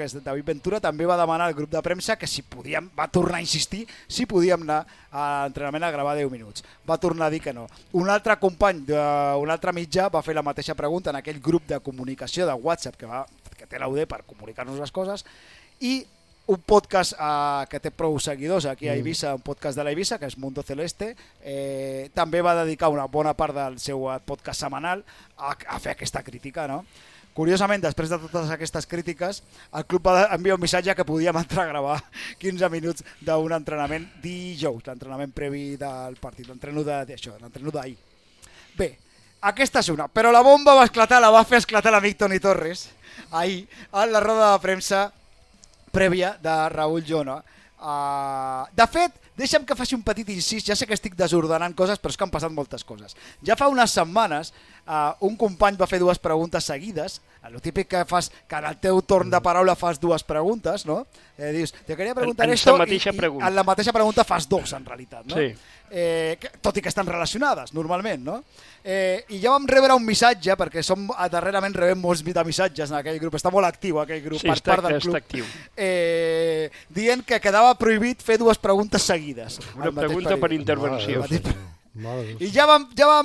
que és David Ventura, també va demanar al grup de premsa que si podíem, va tornar a insistir, si podíem anar a l'entrenament a gravar 10 minuts. Va tornar a dir que no. Un altre company d'un altre mitjà va fer la mateixa pregunta en aquell grup de comunicació de WhatsApp que té l'UD per comunicar-nos les coses, i un podcast que té prou seguidors aquí a Eivissa, un podcast de la Eivissa, que és Mundo Celeste, també va dedicar una bona part del seu podcast setmanal a fer aquesta crítica, no? Curiosament, després de totes aquestes crítiques, el club va enviar un missatge que podíem entrar a gravar 15 minuts d'un entrenament dijous, l'entrenament previ del partit, l'entreno d'ahir. Bé, aquesta és una, però la bomba va fer esclatar l'amic Toni Torres ahir a la roda de premsa prèvia de Raúl Llona. De fet, deixa'm que faci un petit incís, ja sé que estic desordenant coses, però és que han passat moltes coses. Ja fa unes setmanes un company va fer dues preguntes seguides, el típic que fas, que en el teu torn de paraula fas dues preguntes, no? Dius, te queria preguntar esto, i en la mateixa pregunta fas dos, en realitat, no? Sí. Tot i que estan relacionades, normalment, no? I ja vam rebre un missatge, perquè darrerament rebem molts de missatges en aquell grup, està molt actiu aquell grup, per part del club, dient que quedava prohibit fer dues preguntes seguides. Una pregunta per intervenció. I ja vam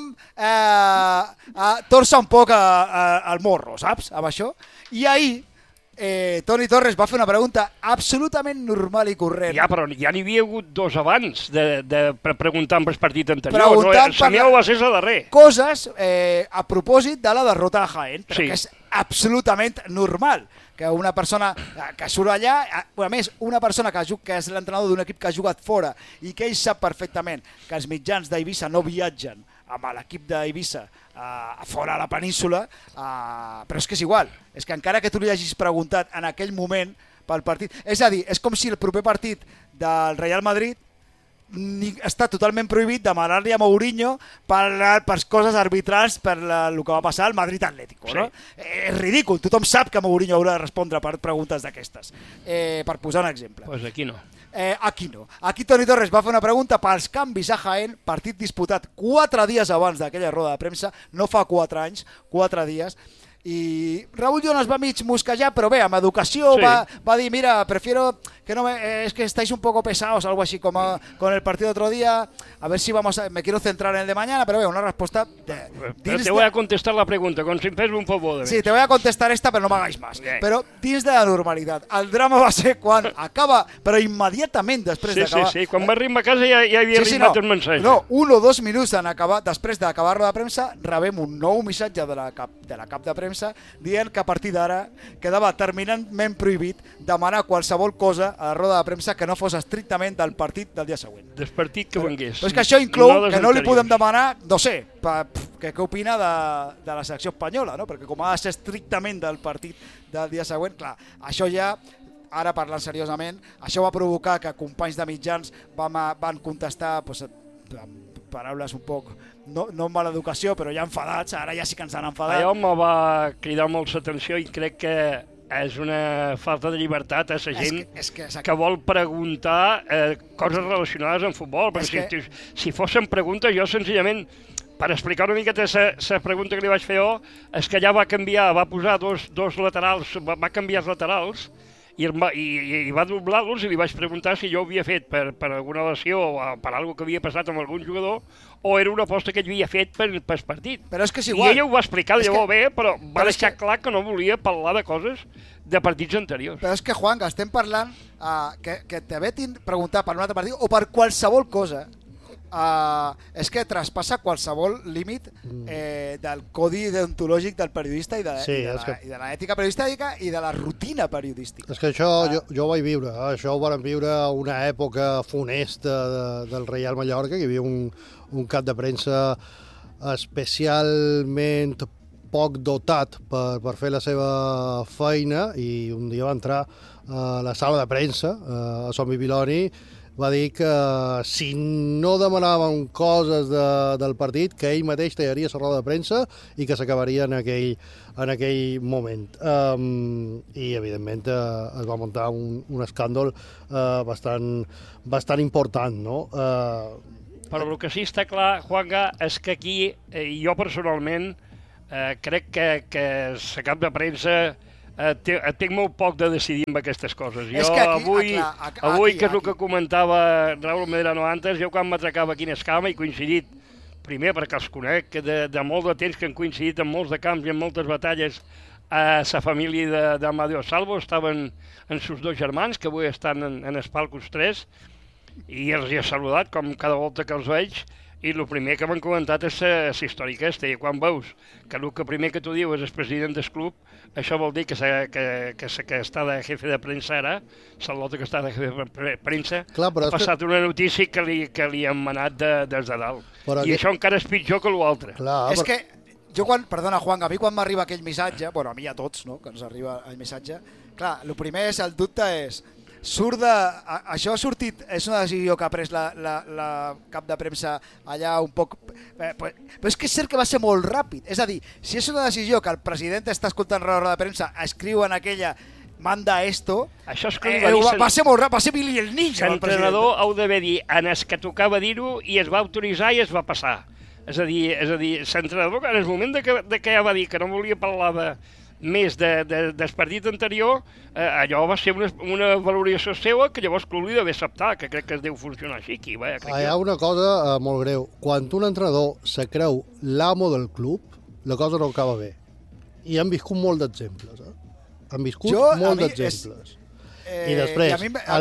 torçar un poc al morro, saps, amb això? I ahir Toni Torres va fer una pregunta absolutament normal i corrent. Ja, però ja n'hi havia hagut dos abans de preguntar en el partit anterior. La meva va ser la darrer. Coses a propòsit de la derrota de Jaén, però que és absolutament normal que una persona que surt allà, a més, una persona que és l'entrenador d'un equip que ha jugat fora i que ell sap perfectament que els mitjans d'Eivissa no viatgen amb l'equip d'Eivissa fora a la península, però és que és igual, és que encara que tu li hagis preguntat en aquell moment pel partit, és a dir, és com si el proper partit del Real Madrid està totalment prohibit demanar-li a Mourinho per coses arbitrals per el que va passar al Madrid Atlético, no? És ridícul, tothom sap que Mourinho haurà de respondre per preguntes d'aquestes, per posar un exemple. Pues aquí no. Aquí no. Aquí Toni Torres va fer una pregunta pels canvis a Jaén, partit disputat 4 dies abans d'aquella roda de premsa, no fa 4 anys, 4 dies, i Raúl Llona es va mig mosquejar, però bé, amb educació va dir, mira, prefiero que no es que estáis un poco pesados, algo así como con el partido de otro día, a ver si me quiero centrar en el de mañana, pero bé, una respuesta pero te voy a contestar la pregunta, con si fes un favor de mi. Sí, te voy a contestar esta, pero no me hagáis más. Però dins de la normalitat. El drama va ser quan acaba, però immediatament després d'acabar. Sí, quan va arribar a casa ja havia arribat el mensatge. No, 1 o 2 minuts després d'acabar la roda de premsa, rebem un nou missatge de la cap de premsa dient que a partir d'ara quedava terminantment prohibit demanar qualsevol cosa a la roda de premsa que no fos estrictament del partit del dia següent. Del partit que vengués. Però és que això inclou que no li podem demanar, no sé, què opina de la selecció espanyola, no? Perquè com ha de ser estrictament del partit del dia següent, clar, això ja, ara parlant seriosament, això va provocar que companys de mitjans van contestar amb paraules un poc, no amb mala educació, però ja enfadats, ara ja sí que ens han enfadat. Allò me va cridar molt l'atenció i crec que és una falta de llibertat a la gent que vol preguntar coses relacionades amb futbol, perquè si fossin preguntes, jo senzillament, per explicar una miqueta la pregunta que li vaig fer jo, és que allà va posar dos laterals, va canviar els laterals, i va doblar-los i li vaig preguntar si jo ho havia fet per alguna lesió o per alguna que havia passat amb algun jugador o era una aposta que ell havia fet per partit. Però és que és igual. I ella ho va explicar de llavors bé, però va deixar clar que no volia parlar de coses de partits anteriors. Però és que, Juan, que estem parlant que t'haver preguntat per un altre partit o per qualsevol cosa, és que traspassa qualsevol límit del codi deontològic del periodista i de l'ètica periodística i de la rutina periodística. És que això jo ho vaig viure, això ho vam viure una època funesta del Reial Mallorca, que hi havia un cap de premsa especialment poc dotat per fer la seva feina, i un dia va entrar a la sala de premsa a Som Bibiloni, va dir que si no demanàvem coses del partit, que ell mateix tallaria la roda de premsa i que s'acabaria en aquell moment. I, evidentment, es va muntar un escàndol bastant important, no? Però el que sí està clar, Juanga, és que aquí jo personalment crec que la cap de premsa tinc molt poc de decidir amb aquestes coses. Jo avui, que és el que comentava Raúl Medrano antes, jo quan m'atracava aquí en Escama he coincidit, primer perquè els conec de molt de temps, que han coincidit en molts de camps i en moltes batalles a la família d'Amadeo Salvo, estaven amb sus dos germans, que avui estan en Espalcos 3, i els he saludat com cada volta que els veig, i el primer que m'han comentat és la història aquesta, i quan veus que el que primer que tu dius és president del club, això vol dir que està de jefe de premsa ara, Salota que està de jefe de premsa, ha passat una notícia que li han manat des de dalt. I això encara és pitjor que l'altre. És que jo perdona Juan, a mi quan m'arriba aquell missatge, bueno, a mi a tots, no?, que ens arriba el missatge, clar, el primer és, el dubte és, això ha sortit, és una decisió que ha pres la cap de premsa allà un poc, però és que és cert que va ser molt ràpid, és a dir, si és una decisió que el president està escoltant la roda de premsa, escriu en aquella manda esto, això va ser molt ràpid, va ser Billy el Ninja. L'entrenador heu d'haver dit en el que tocava dir-ho i es va autoritzar i es va passar. És a dir, l'entrenador, en el moment de que ja va dir que no volia parlar més del partit anterior, allò va ser una valoració seva que llavors club li deu acceptar, que crec que es deu funcionar així. Hi ha una cosa molt greu. Quan un entrenador se creu l'amo del club, la cosa no acaba bé. I han viscut molt d'exemples. Han viscut molt d'exemples. I després, el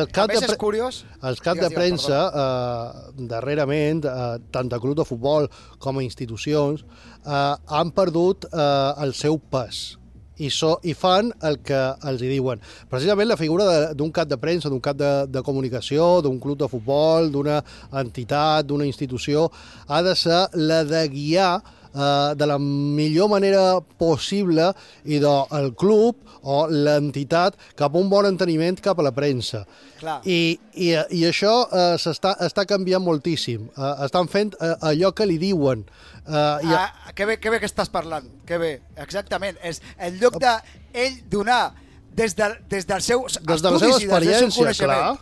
cap de premsa, darrerament, tant de club de futbol com a institucions, han perdut el seu pes i fan el que els hi diuen. Precisament la figura d'un cap de premsa, d'un cap de comunicació, d'un club de futbol, d'una entitat, d'una institució, ha de ser la de guiar de la millor manera possible i del club o l'entitat cap a un bon enteniment cap a la premsa. I això està canviant moltíssim. Estan fent allò que li diuen. Que bé que estàs parlant, que bé, exactament. És en lloc d'ell donar des dels seus estudis i del seu coneixement,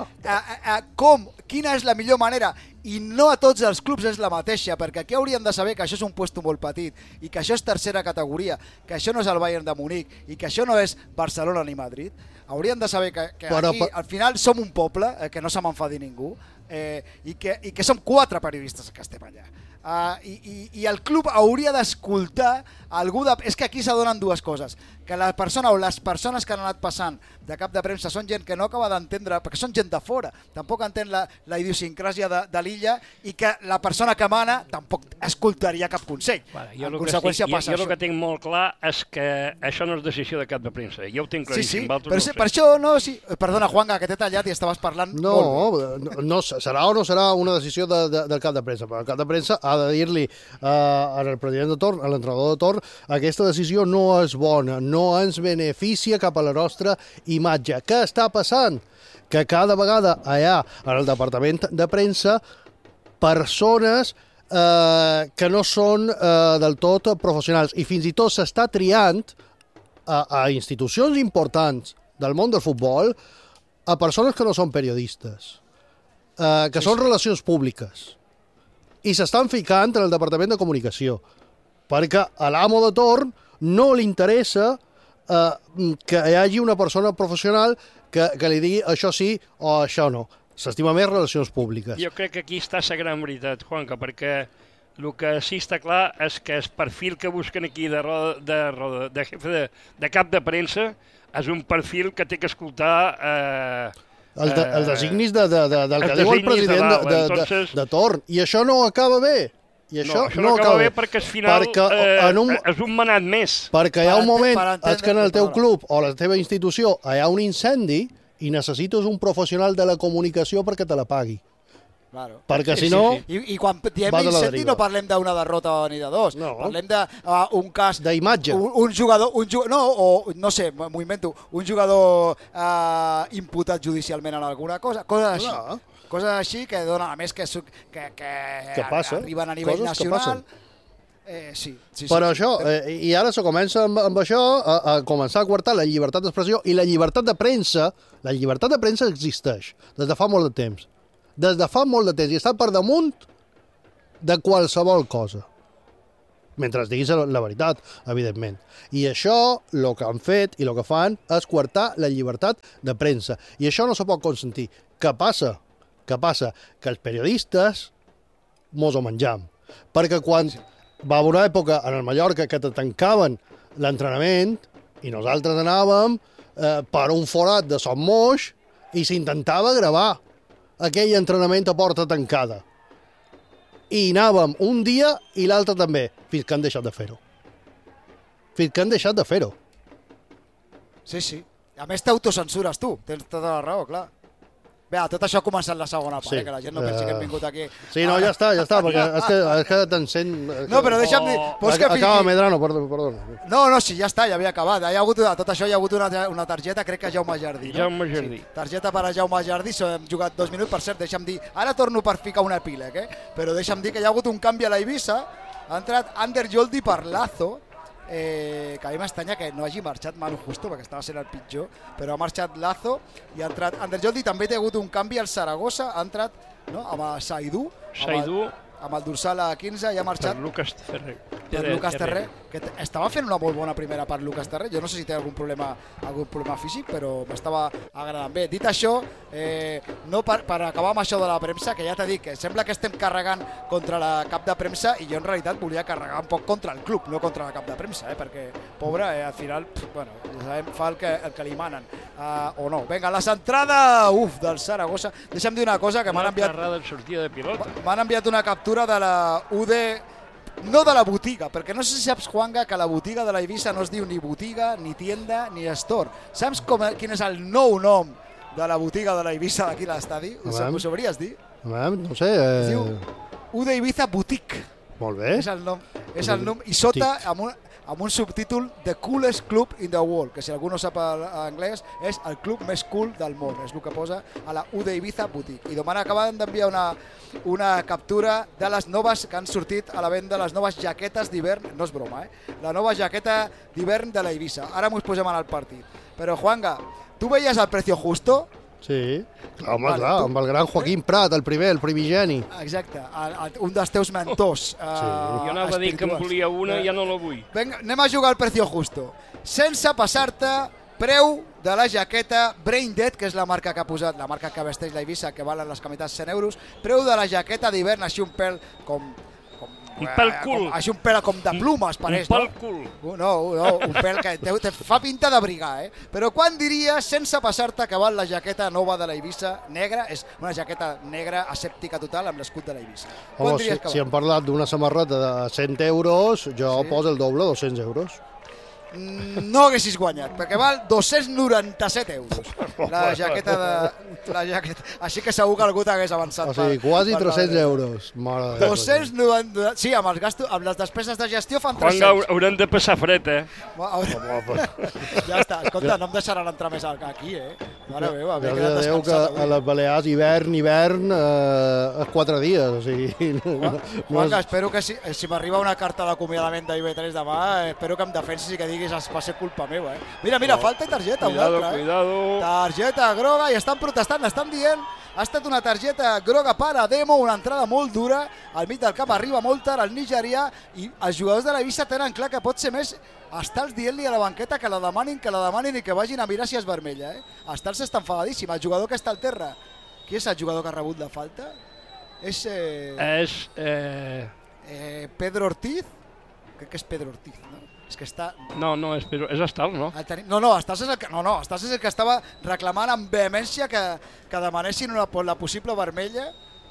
quina és la millor manera, i no a tots els clubs és la mateixa, perquè aquí haurien de saber que això és un puesto molt petit i que això és tercera categoria, que això no és el Bayern de Munic i que això no és Barcelona ni Madrid. Haurien de saber que aquí al final som un poble, que no se m'enfadi ningú, i que som 4 periodistes que estem allà. I el club hauria d'escoltar algú de... És que aquí s'adonen dues coses, que la persona o les persones que han anat passant de cap de premsa són gent que no acaba d'entendre, perquè són gent de fora, tampoc entén la idiosincràsia de l'illa, i que la persona que mana tampoc escoltaria cap consell. En conseqüència passa això. Jo el que tinc molt clar és que això no és decisió de cap de premsa, jo ho tinc claríssim. Sí, per això no... Perdona, Juanga, que t'he tallat i estaves parlant molt. No, serà o no serà una decisió del cap de premsa, però el cap de premsa ha de dir-li al president de torn, a l'entrenador de torn, aquesta decisió no és bona, no ens beneficia cap a la nostra imatge. Què està passant? Que cada vegada hi ha en el departament de premsa persones que no són del tot professionals, i fins i tot s'està triant a institucions importants del món del futbol a persones que no són periodistes, que són relacions públiques, i s'estan ficant en el departament de comunicació, perquè a l'amo de torn no li interessa que hi hagi una persona professional que li digui això sí o això no. S'estima més relacions públiques. Jo crec que aquí està la gran veritat, Juanca, perquè el que sí està clar és que el perfil que busquen aquí de jefe de cap de premsa és un perfil que té que escoltar... Els designis del que diu el president de torn. I això no acaba bé. Això no acaba bé perquè al final és un manat més. Perquè hi ha un moment que en el teu club o la teva institució hi ha un incendi i necessites un professional de la comunicació perquè te la pagui. Claro. Perquè si no... I quan diem incendi no parlem d'una derrota ni de dos, parlem d'un cas... D'imatge. Un jugador, no sé, m'ho invento, un jugador imputat judicialment en alguna cosa, coses així. Coses així que donen, a més, que arriben a nivell nacional. Sí. Per això, i ara se comença amb això, a començar a coartar la llibertat d'expressió i la llibertat de premsa. La llibertat de premsa existeix des de fa molt de temps. Des de fa molt de temps, i està per damunt de qualsevol cosa. mentre diguis la veritat, evidentment. I això, el que han fet i el que fan és coartar la llibertat de premsa. I això no se pot consentir. Què passa? Que els periodistes mos ho menjam. Perquè quan va haver una època en el Mallorca que te tancaven l'entrenament i nosaltres anàvem per un forat de Son Moix i s'intentava gravar aquell entrenament a porta tancada. I anàvem un dia i l'altre també, fins que han deixat de fer-ho. Sí. A més t'autocensures tu, tens tota la raó, clar. Bé, tot això ha començat la segona part, que la gent no pensi que hem vingut aquí... Sí, no, ja està, perquè és que t'encén... No, però deixa'm dir... Acaba Medrano, perdona. No, sí, ja està, ja havia acabat. A tot això hi ha hagut una targeta, crec que Jaume Jardí. Jaume Jardí. Sí, targeta per a Jaume Jardí, hem jugat 2 minuts, per cert, deixa'm dir... Ara torno per ficar un epíleg, però deixa'm dir que hi ha hagut un canvi a la Eivissa, ha entrat Ander Joldi per Lazo, que a mi m'estanya que no hagi marxat Manu Justo, perquè estava sent el pitjor, però ha marxat Lazo i ha entrat Ander Joldi. També té hagut un canvi al Saragossa, ha entrat amb Saidú, amb el dorsal a 15, i ha marxat per Lucas Terré. Per Lucas Terré, que estava fent una molt bona primera part Lucas Terré. Jo no sé si té algun problema físic, però m'estava agradant bé. Dit això, no per acabar amb això de la premsa, que ja t'he dit que sembla que estem carregant contra la cap de premsa, i jo en realitat volia carregar un poc contra el club, no contra la cap de premsa, perquè, pobre, al final, bueno, ja sabem, fa el que li manen. O no. Vinga, la centrada, del Saragossa. Deixa'm dir una cosa, que m'han enviat... Una carrada de sortida de pilota. M'han enviat una captura de la UD, no de la botiga, perquè no sé si saps, Juanga, que la botiga de la Eivissa no es diu ni botiga, ni tienda, ni store. Saps quin és el nou nom de la botiga de la Eivissa d'aquí a l'estadi? Ho sabries dir? No sé. Es diu UD Ibiza Boutique. Molt bé. És el nom. I sota, amb un subtítol, The Coolest Club in the World, que si algú no sap anglès, és el club més cool del món. És el que posa a la UD Ibiza Boutique. I demà acaben d'enviar una captura de les noves que han sortit a la venda, les noves jaquetes d'hivern, no és broma, la nova jaqueta d'hivern de la Eivissa. Ara m'ho posem en el partit. Però, Juanga, tu veies el Precio Justo? Sí, home, clar, amb el gran Joaquim Prat, el primigeni. Exacte, un dels teus mentors. Jo anava a dir que en volia una i ja no la vull. Vinga, anem a jugar al Precio Justo. Sense passar-te, preu de la jaqueta Brain Dead, que és la marca que ha posat, la marca que vesteix la Eivissa, que valen les camisetes 100 euros, preu de la jaqueta d'hivern, així un pèl com... Un pèl cul. Així un pèl com de plumes, pareix, no? Un pèl cul. No, un pèl que te fa pinta d'abrigar, Però quan diries, sense passar-te, que val la jaqueta nova de la Eivissa, negra, és una jaqueta negra asèptica total amb l'escut de la Eivissa. Home, si hem parlat d'una samarreta de 100 euros, jo poso el doble, 200 euros. No haguessis guanyat, perquè val 297 euros la jaqueta així que segur que algú t'hagués avançat. O sigui, quasi 300 euros. 290. Sí, amb les despeses de gestió fan 300. Quan haurem de passar fred, Ja està, escolta, no em deixaran entrar més aquí, Mare meva, m'he quedat descansat. Déu que a les Balears hivern és 4 dies, o sigui... Juanca, espero que si m'arriba una carta d'acomiadament d'IV3 demà, espero que em defensis i que diguis va ser culpa meva, Mira, falta targeta. Cuidado. Targeta groga, i estan protestant, estan dient, ha estat una targeta groga per a Demo, una entrada molt dura, al mig del camp arriba molt tard el nigerià, i els jugadors de la Eivissa tenen clar que pot ser més estar-los dient-li a la banqueta que la demanin i que vagin a mirar si és vermella, Estar-se està enfadadíssim. El jugador que està al terra, qui és el jugador que ha rebut la falta? És Pedro Ortiz? Crec que és Pedro Ortiz, no? És que està... No, és Estal, no? Estàs és el que estava reclamant amb vehemència que demanessin la possible vermella.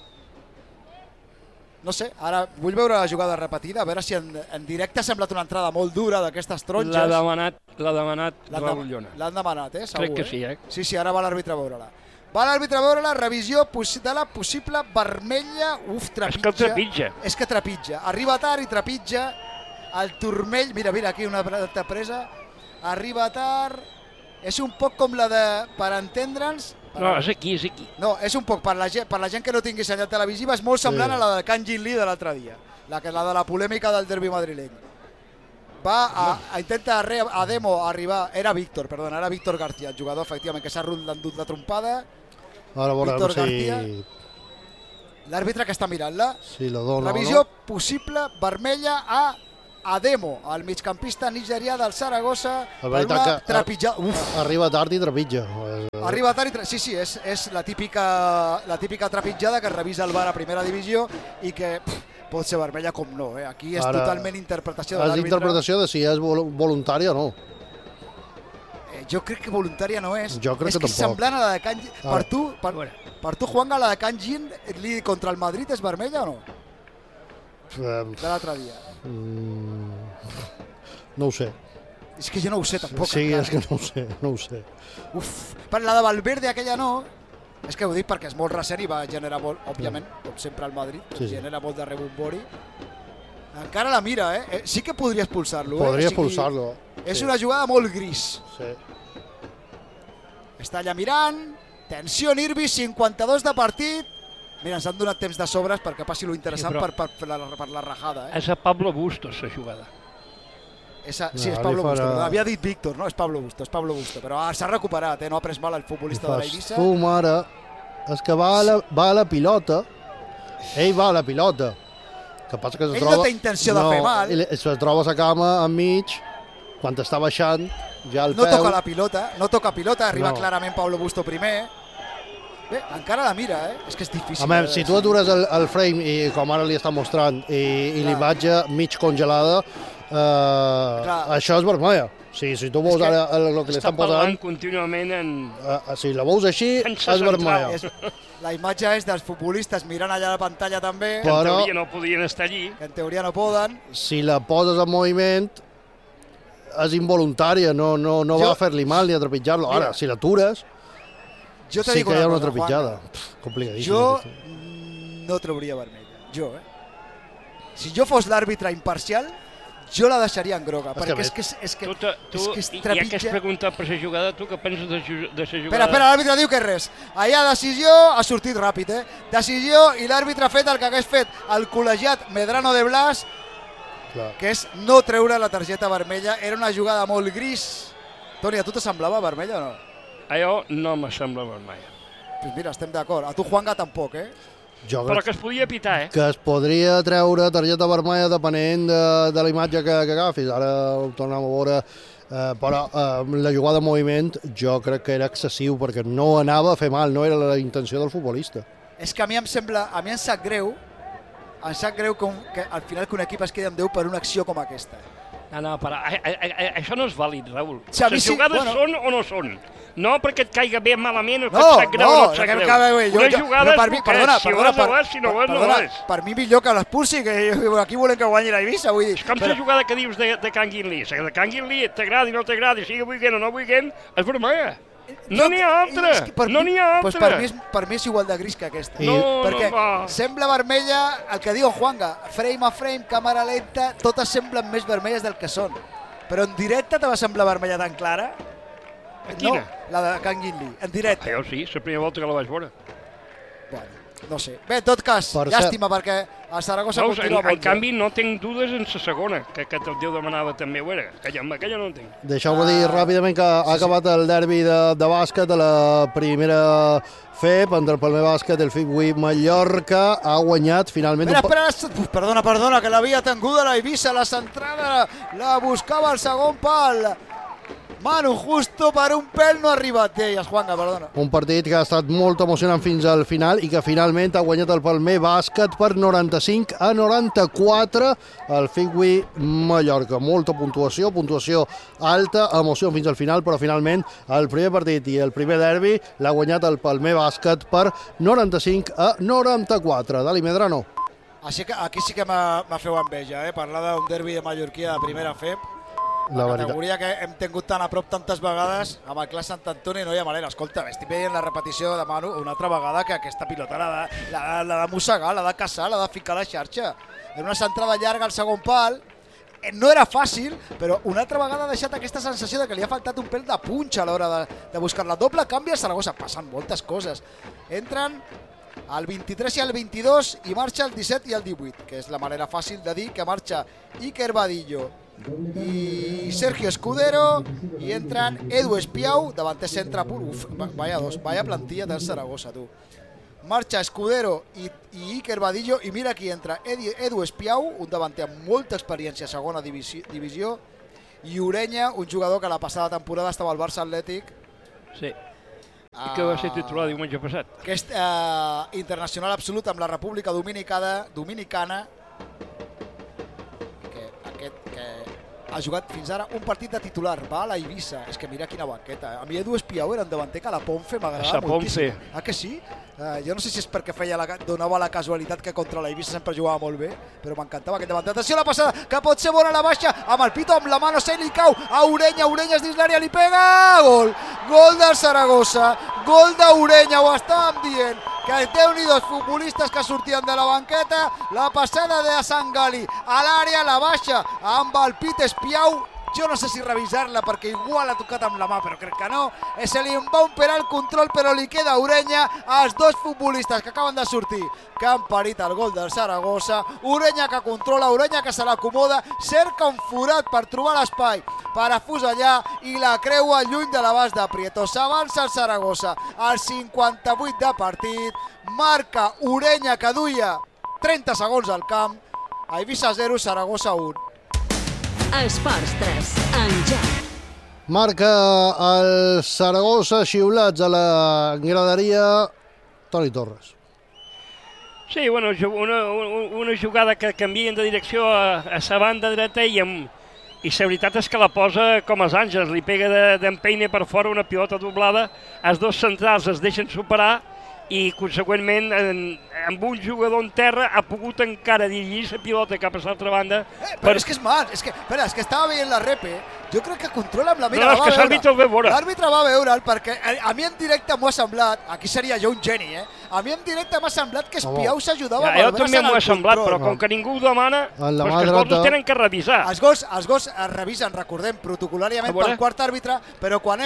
No sé, ara vull veure la jugada repetida, a veure si en directe ha semblat una entrada molt dura d'aquestes taronges. L'ha demanat Raúl Llona. L'han demanat, segur. Crec que sí, Sí, ara va l'àrbitre a veure-la. Va l'àrbitre a veure la revisió de la possible vermella. Trepitja. És que trepitja. Arriba tard i trepitja. El turmell, mira, aquí una altra presa, arriba tard, és un poc com la de, per entendre'ns... No, és aquí. No, és un poc, per la gent que no tingui senyal televisiva, és molt semblant a la de Kang Jin Lee de l'altre dia, la de la polèmica del derbi madrileny. Intenta a Demo arribar, era Víctor García, el jugador, efectivament, que s'ha endut la trompada. Ara Víctor García. L'àrbitre que està mirant-la. Sí, la dona, revisió possible vermella a Ademo, el migcampista nigerià del Saragossa, per una trepitjada. Arriba tard i trepitja. Arriba tard i sí, és la típica trepitjada que revisa el VAR a primera divisió i que pot ser vermella com no. Aquí és totalment interpretació de l'àrbitre. És interpretació de si és voluntària o no. Jo crec que voluntària no és. Jo crec que tampoc. És semblant a la de Can Gin. Per tu, Juanga, la de Can Gin contra el Madrid és vermella o no? De l'altre dia. No ho sé. És que jo no ho sé tampoc. Sí, és que no ho sé. Per la de Valverde aquella no. És que ho dic perquè és molt recent i va generar molt, òbviament, com sempre al Madrid, genera molt de rebombori. Encara la mira, Sí que podria expulsar-lo. Podria expulsar-lo. És una jugada molt gris. Sí. Està allà mirant, tensió en Irbi, 52 de partit. Mira, ens han donat temps de sobres perquè passi lo interessant per la rajada. És a Pablo Bustos, la jugada. Sí, és Pablo Bustos. Havia dit Víctor, no? És Pablo Bustos, però s'ha recuperat, no ha pres mal el futbolista de l'Eivissa. Fum ara, és que va a la pilota, ell va a la pilota. Que passa que ell no té intenció de fer mal. Se troba la cama enmig, quan està baixant, ja el peu... No toca pilota, arriba clarament Pablo Busto primer. Bé, encara la mira, és que és difícil. Home, si tu atures el frame, i com ara li està mostrant, i l'imatge mig congelada, això és vermella. Si tu veus ara el que li estan posant... Està parlant contínuament en... Si la veus així, és vermella. La imatge és dels futbolistes mirant allà a la pantalla també. Que en teoria no podien estar allí. Que en teoria no poden. Si la poses en moviment, és involuntària, no va a fer-li mal ni a trepitjar-lo. Ara, si l'atures, sí que hi ha una trepitjada. Complicadíssim. Jo no trauria vermella. Si jo fos l'àrbitre imparcial, jo la deixaria en groga, perquè és que ja que has preguntat per la jugada, tu què penses de la jugada? Espera, l'àrbitre diu que res. Allà decisió, ha sortit ràpid, decisió, i l'àrbitre ha fet el que hagués fet el col·legiat Medrano de Blas, que és no treure la targeta vermella. Era una jugada molt gris. Toni, a tu te semblava vermella o no? Allò no me sembla vermella. Doncs mira, estem d'acord. A tu, Juanga, tampoc, Però que es podia pitar, Que es podria treure targeta vermella depenent de la imatge que agafis. Ara ho tornem a veure. Però la jugada de moviment jo crec que era excessiu perquè no anava a fer mal, no era la intenció del futbolista. És que a mi em sap greu que al final que un equip es quedi amb 10 per una acció com aquesta. No, però això no és vàlid, Raül. Les jugades són o no són? No perquè et caiga bé malament o que et sap greu o no et sap greu. Una jugada és si ho és, si no ho és, no ho és. Per mi millor que l'expulsi, que aquí volem que guanyi l'Eivissa. És com la jugada que dius de Can Guinli. De Can Guinli t'agradi o no t'agradi, sigui buigant o no buigant, és vermella. No n'hi ha altra, no n'hi ha altra. Per mi és igual de gris que aquesta. Perquè sembla vermella, el que diu Juanga, frame a frame, càmera lenta, totes semblen més vermelles del que són. Però en directe te va semblar vermella tan clara? Quina? No, la de Can Guinli, en directe. Jo sí, la primera volta que la vaig veure. Bueno, no sé. Bé, en tot cas, llàstima, perquè el Saragossa continua molt. En canvi, no tinc dudes en la segona, que el Déu demanava també ho era. Aquella no en tinc. Deixeu-me dir ràpidament que ha acabat el derbi de bàsquet a la primera FEP, entre el Palmer Bàsquet, el FIC Mallorca, ha guanyat finalment... Perdona, que l'havia tinguda l'Eivissa, la centrada, la buscava el segon pal. Manu, justo per un pèl no ha arribat d'elles, Juanga, perdona. Un partit que ha estat molt emocionant fins al final i que finalment ha guanyat el Palmer Bàsquet per 95-94 al FIC Mallorca. Molta puntuació alta, emoció fins al final, però finalment el primer partit i el primer derbi l'ha guanyat el Palmer Bàsquet per 95-94. Dali, Medrano. Aquí sí que m'ha feu enveja, parlar d'un derbi de Mallorquia de primera FEP. La categoria que hem tingut tan a prop tantes vegades, amb el Clas Sant Antoni no hi ha manera. Escolta, estic veient la repetició de Manu una altra vegada que aquesta pilota l'ha de mossegar, l'ha de caçar, l'ha de ficar a la xarxa. Era una centrada llarga al segon pal, no era fàcil, però una altra vegada ha deixat aquesta sensació de que li ha faltat un pèl de punxa a l'hora de buscar-la. Doble canvi a Saragossa, passen moltes coses. Entren el 23 i el 22 i marxa el 17 i el 18, que és la manera fàcil de dir que marxa Iker Badillo i Sergio Escudero i entren Edu Espiau, davanter centre pur. Vaya plantilla del Saragossa, tu. marxa Escudero i Iker Badillo, i mira qui entra, Edu Espiau, un davanter amb molta experiència a segona divisió, i Ureña, un jugador que la passada temporada estava al Barça Atlètic. Sí, i que va ser titular diumenge passat. Que és internacional absolut amb la República Dominicana, que ha jugat fins ara un partit de titular, va a la Eivissa. És que mira quina banqueta. A mi Edu Espiau era un davanter que a la Ponfe m'agradava moltíssim. Ah, que sí? Jo no sé si és perquè donava la casualitat que contra la Eivissa sempre jugava molt bé, però m'encantava aquest davanter. Atenció a la passada, que pot ser bona a la baixa, amb el pito, amb la mà, no sé, li cau a Ureña, Ureña és dins l'àrea, li pega, gol! Gol del Saragossa, gol d'Ureña, ho estàvem dient, que Déu-n'hi dos futbolistes que sortien de la banqueta, la passada de Sangali a l'àrea, la baixa, amb el pit Espiau. Jo no sé si revisar-la perquè igual ha tocat amb la mà, però crec que no. Se li va operar el control, però li queda a Ureña, als dos futbolistes que acaben de sortir, que han parit el gol del Saragossa. Ureña que controla, Ureña que se l'acomoda, cerca un forat per trobar l'espai per afusellar i la creua lluny de l'abast de Prieto. S'avança el Saragossa al 58 de partit, marca Ureña que duia 30 segons al camp. Eivissa 0, Saragossa 1. Esports 3, en joc. Marca el Saragossa, xiulats a la graderia, Toni Torres. Sí, bueno, una jugada que canvien de direcció a sa banda dreta i la veritat és que la posa com els àngels, li pega d'empeine per fora una pilota doblada, els dos centrals es deixen superar i, conseqüentment, amb un jugador en terra ha pogut encara dirigir la pilota cap a l'altra banda. Però és que és mal, és que estava veient la repe, jo crec que controla amb la mira. No, és que l'àrbitre el va veure. L'àrbitre va veure'l perquè a mi en directe m'ho ha semblat, aquí seria jo un geni, a mi en directe m'ha semblat que Espiau s'ajudava amb el braç en el control. Jo també m'ho ha semblat, però com que ningú ho demana, els gols ho tenen que revisar. Els gols es revisen, recordem, protocolàriament pel quart àrbitre, però quan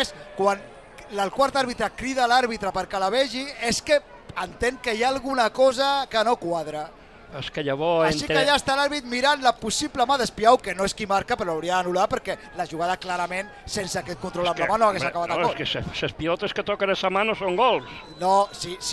el quart àrbitre crida a l'àrbitre perquè la vegi, és que entén que hi ha alguna cosa que no quadra. És que llavors... Així que ja està l'àrbit mirant la possible mà d'Espiau, que no és qui marca, però l'hauria d'anul·lar perquè la jugada clarament, sense aquest control amb la mà, no hagués acabat a gol. És que les pilotes que toquen a sa mà no són gols. No,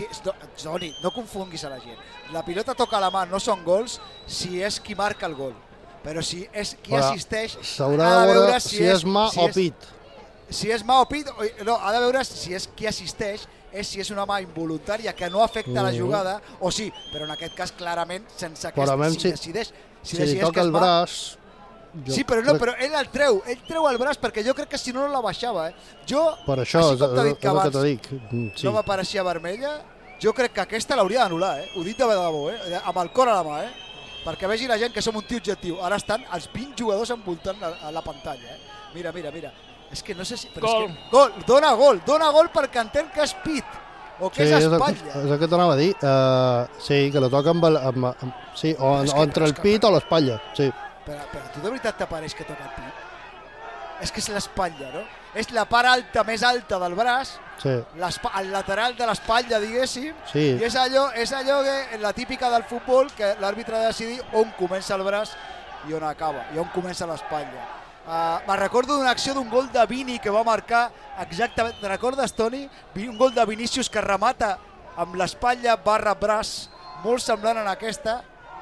Toni, no confonguis a la gent. La pilota toca a la mà, no són gols si és qui marca el gol. Però si és qui assisteix... S'haurà de veure si és mà o pit. Si és mà o pit, no, ha de veure si és qui assisteix, és si és una mà involuntària que no afecta la jugada, o sí, però en aquest cas clarament sense que decideix. Si li toca el braç... Sí, però no, però ell treu el braç perquè jo crec que si no la baixava. Jo, per això, així com t'ha dit que abans no m'apareixia vermella, jo crec que aquesta l'hauria d'anul·lar, ho dic de debò, amb el cor a la mà, perquè vegi la gent que som un tio objectiu. Ara estan els 20 jugadors envoltant a la pantalla. Mira. És que no sé si... Gol! Dona gol perquè entén que és pit o que és espatlla. És el que t'anava a dir. Sí, que la toca sí, o entre el pit o l'espatlla. Sí. Però tu de veritat t'apareix que toca el pit? És que és l'espatlla, no? És la part alta, més alta del braç, el lateral de l'espatlla, diguéssim, i és allò que la típica del futbol, que l'àrbitre ha de decidir on comença el braç i on acaba, i on comença l'espatlla. Me recordo d'una acció d'un gol de Vini que va marcar exactament, te recordes, Toni? Un gol de Vinícius que remata amb l'espatlla barra braç, molt semblant en aquesta,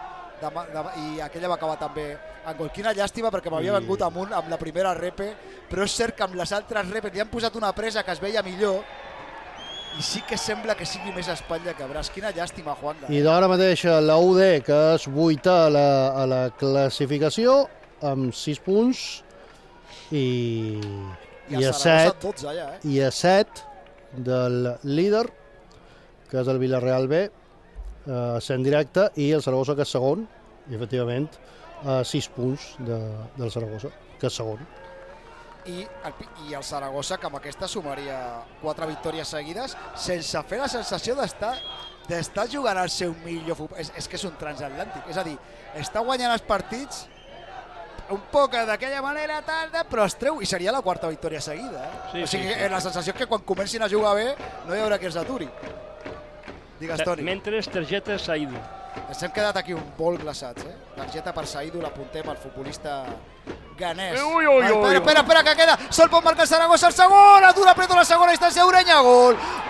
i aquella va acabar també en gol. Quina llàstima perquè m'havia vengut amunt amb la primera repe, però és cert que amb les altres repes li han posat una presa que es veia millor i sí que sembla que sigui més espatlla que braç. Quina llàstima, Juanga. I d'ara mateix la UD, que és 8a a la classificació, amb 6 punts, i a 7 del líder, que és el Villarreal B, sent directe, i el Saragossa, que és segon, i efectivament 6 punts del Saragossa, que és segon. I el Saragossa, que amb aquesta sumaria 4 victòries seguides, sense fer la sensació d'estar jugant al seu millor futbol. És que és un transatlàntic, és a dir, està guanyant els partits un poc d'aquella manera, però es treu, i seria la 4a victòria seguida. O sigui, la sensació és que quan comencin a jugar bé no hi haurà qui els aturi. Digues, Toni. Mentre targeta Saidu. Ens hem quedat aquí un bol glaçats, Targeta per Saidu, l'apuntem al futbolista ganès. Espera, que queda. Sol pot marcar el Saragossa, el segon, atura Prieto la segona instància, Ureña, gol!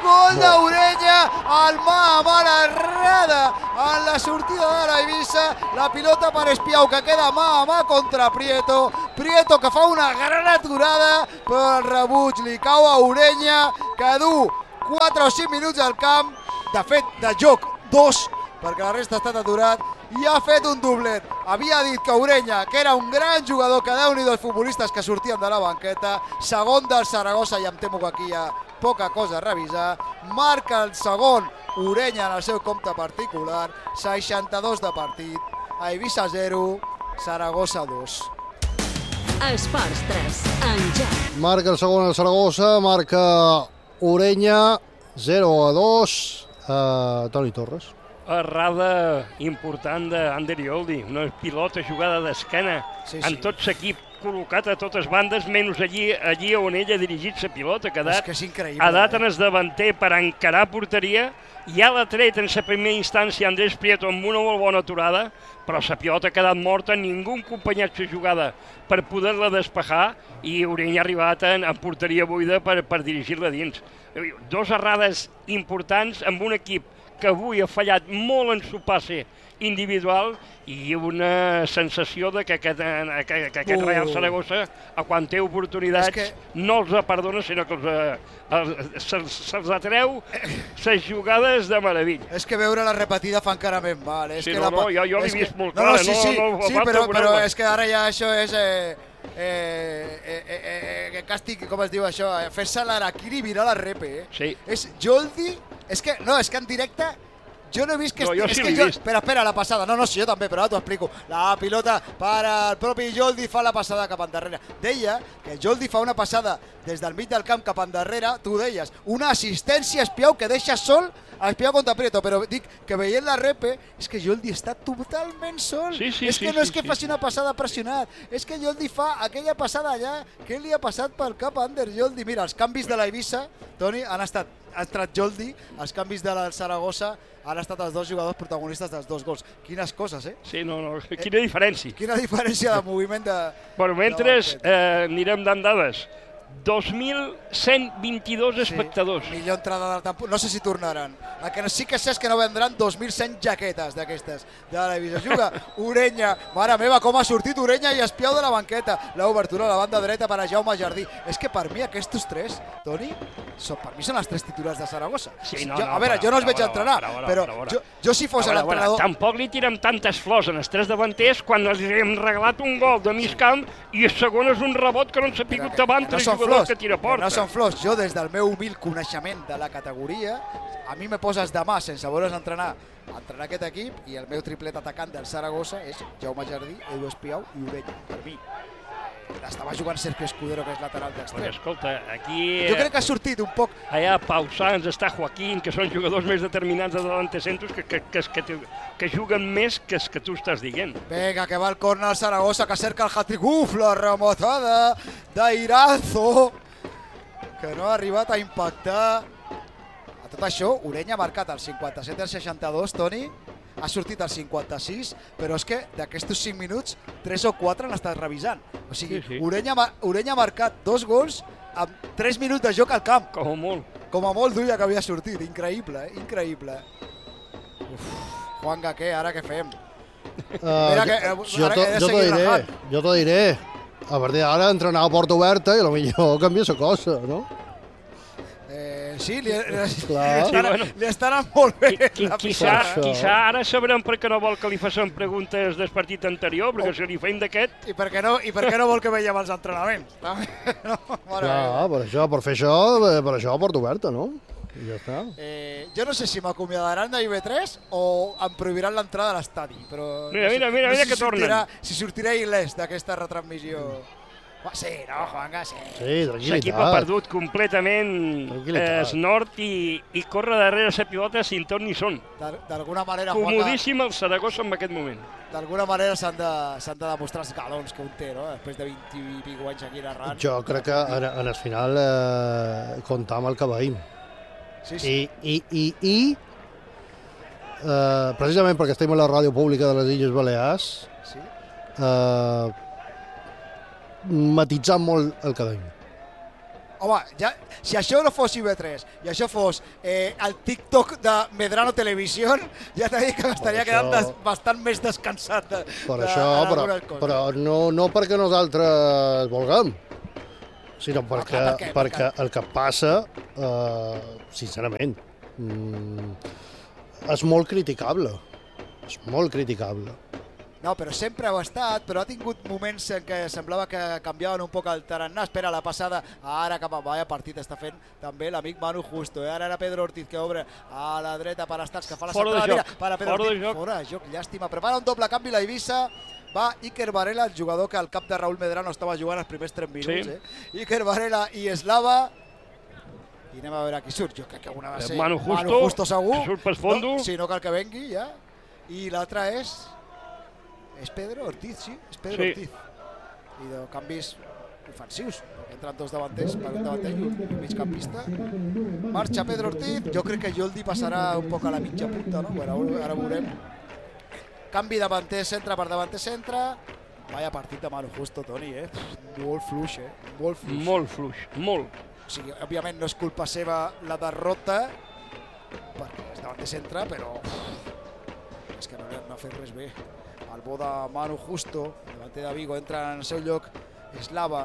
gol d'Orella, el mà a mà l'errada en la sortida de l'Eivissa, la pilota per Espiau que queda mà a mà contra Prieto, Prieto que fa una gran aturada, però el rebuig li cau a Orella, que du 4 o 5 minuts al camp, de fet de joc 2, perquè la resta ha estat aturat, i ha fet un doblet. Havia dit que Orella, que era un gran jugador, que Déu-n'hi-do els futbolistes que sortien de la banqueta, segon del Saragossa, i em temo que aquí hi ha poca cosa a revisar, marca el segon Orella en el seu compte particular, 62 de partit, Eivissa 0, Saragossa 2. Esports 3, en Jack. Marca el segon el Saragossa, marca Orella, 0-2, Toni Torres. Errada important d'Ander Yoldi, una pilota jugada d'esquena, en tot l'equip col·locat a totes bandes, menys allí on ell ha dirigit la pilota, que ha dat en el davanter per encarar porteria, ja l'ha tret en la primera instància Andrés Prieto amb una molt bona aturada, però la pilota ha quedat morta, ningú ha acompanyat la jugada per poder-la despejar i Orella ha arribat en porteria buida per dirigir-la dins. Dos errades importants amb un equip que avui ha fallat molt en su passe individual i una sensació de que aquest Real Saragossa, quan té oportunitats, no els perdona, sinó que se'ls atreu les jugades de meravella. És que veure la repetida fa encara més mal. Sí, jo l'he vist molt clar. Sí, però és que ara ja això és... càstig, com es diu això? Fer-se l'araquiri i mirar la repe. Sí. És Joldi... És que en directe jo no he vist que... No, jo sí l'he vist. Espera, la passada. No, sí, jo també, però ara t'ho explico. La pilota per al propi Joldi fa la passada cap endarrere. Deia que Joldi fa una passada des del mig del camp cap endarrere, tu deies, una assistència a Espiau que deixa sol a Espiau contra Prieto, però dic que veient la repe és que Joldi està totalment sol. És que no és que faci una passada pressionat, és que Joldi fa aquella passada allà. Què li ha passat pel cap a Ander Joldi? Mira, els canvis de l'Eivissa, Toni, ha entrat Joldi, els canvis de la Saragossa han estat els dos jugadors protagonistes dels dos gols. Quines coses, eh? Sí, quina diferència. Quina diferència de moviment de... Bueno, mentre anirem dant dades. 2.122 espectadors. Millor entrada del tempo. No sé si tornaran. El que sí que sé és que no vendran 2.100 jaquetes d'aquestes de la divisió. Juga Orella. Mare meva, com ha sortit Orella i Espiau de la banqueta. L'obertura a la banda dreta per a Jaume Jardí. És que per mi aquests tres, Toni, per mi són els tres titulars de Saragossa. A veure, jo no els veig entrenar, però jo si fos l'entrenador... Tampoc li tirem tantes flors en els tres davanters quan els hem regalat un gol de mig camp i el segon és un rebot que no ens ha picut davant tres jugadors que tira porta. No són flors. Jo, des del meu humil coneixement de la categoria, a mi me poses demà sense veure's entrenar aquest equip i el meu triplet atacant del Saragossa és Jaume Jardí, Edu Espiau i Orella. Per mi. Estava jugant Sergio Escudero, que és lateral d'extrem. Escolta, aquí... Jo crec que ha sortit un poc... Allà Pau Sanz, està Joaquín, que són jugadors més determinants de delantecentros que juguen més que els que tu estàs dient. Vinga, que va el córner al Saragossa, que cerca el hat-trick. Uf, la remotada d'Irazo, que no ha arribat a impactar. A tot això, Orella ha marcat el 57 al 62, Toni. Ha sortit al 56, però és que d'aquests 5 minuts, 3 o 4 han estat revisant. O sigui, Orella ha marcat 2 gols amb 3 minuts de joc al camp. Com a molt. Com a molt duia que havia sortit. Increïble, increïble. Juanga, què? Ara què fem? Jo t'ho diré. A partir d'ara entrenar a porta oberta i potser canvia la cosa, no? Sí, li estarà molt bé. Quizà ara sabrem per què no vol que li facin preguntes del partit anterior, perquè si li feim d'aquest... I per què no vol que veiem els entrenaments? Per fer això, per això a porta oberta, no? I ja està. Jo no sé si m'acomiadaran de IB3 o em prohibiran l'entrada a l'estadi, però... Mira que tornen. Si sortirà il·lès d'aquesta retransmissió... Sí, no, Juanga, sí. Sí, tranquil·litat. L'equip ha perdut completament el nord i corre darrere la pilota sin ton ni son. D'alguna manera, comodíssim el Saragossa en aquest moment. D'alguna manera s'han de demostrar els galons que un té, no? Després de 20 i pico anys aquí narrant. Jo crec que en el final comptar amb el que veïm. Sí. I precisament perquè estem a la ràdio pública de les Illes Balears, matitzant molt el que deim. Home, ja, si això no fos IB3 i això fos el TikTok de Medrano Televisión, ja t'he dit que m'estaria quedant bastant més descansat però no perquè nosaltres vulguem, sinó perquè el que passa, sincerament, és molt criticable. És molt criticable. No, però sempre ho ha estat, però ha tingut moments en què semblava que canviaven un poc el tarannà. Espera, la passada, ara cap a vaya partit està fent també l'amic Manu Justo. Ara era Pedro Ortiz que obre a la dreta per Estats, que fa la centrada. Mira, para Pedro Ortiz, fora de joc, llàstima. Prepara un doble canvi la Eivissa. Va Iker Varela, el jugador que al cap de Raúl Medrano estava jugant els primers 3 minuts. Sí. Iker Varela i Eslava. I anem a veure qui surt. Jo crec que una va ser Manu Justo segur. Que surt pel fondo. No, si no cal que vengui, ja. I l'altre és Pedro Ortiz, sí, és Pedro Ortiz. I de canvis ofensius, entren 2 davanters, per un davanter i un migcampista. Marxa Pedro Ortiz, jo crec que Joldi passarà un poc a la mitja punta, no? Bueno, ara veurem. Canvi davanter, centre per davanter, centre. Vaya partit de Manu Justo, Toni, molt fluix, molt fluix. Molt fluix, molt. O sigui, òbviament no és culpa seva la derrota, perquè és davanter centre, però és que no ha fet res bé. El bo de Manu Justo, davanter de Vigo, entra en el seu lloc Eslava.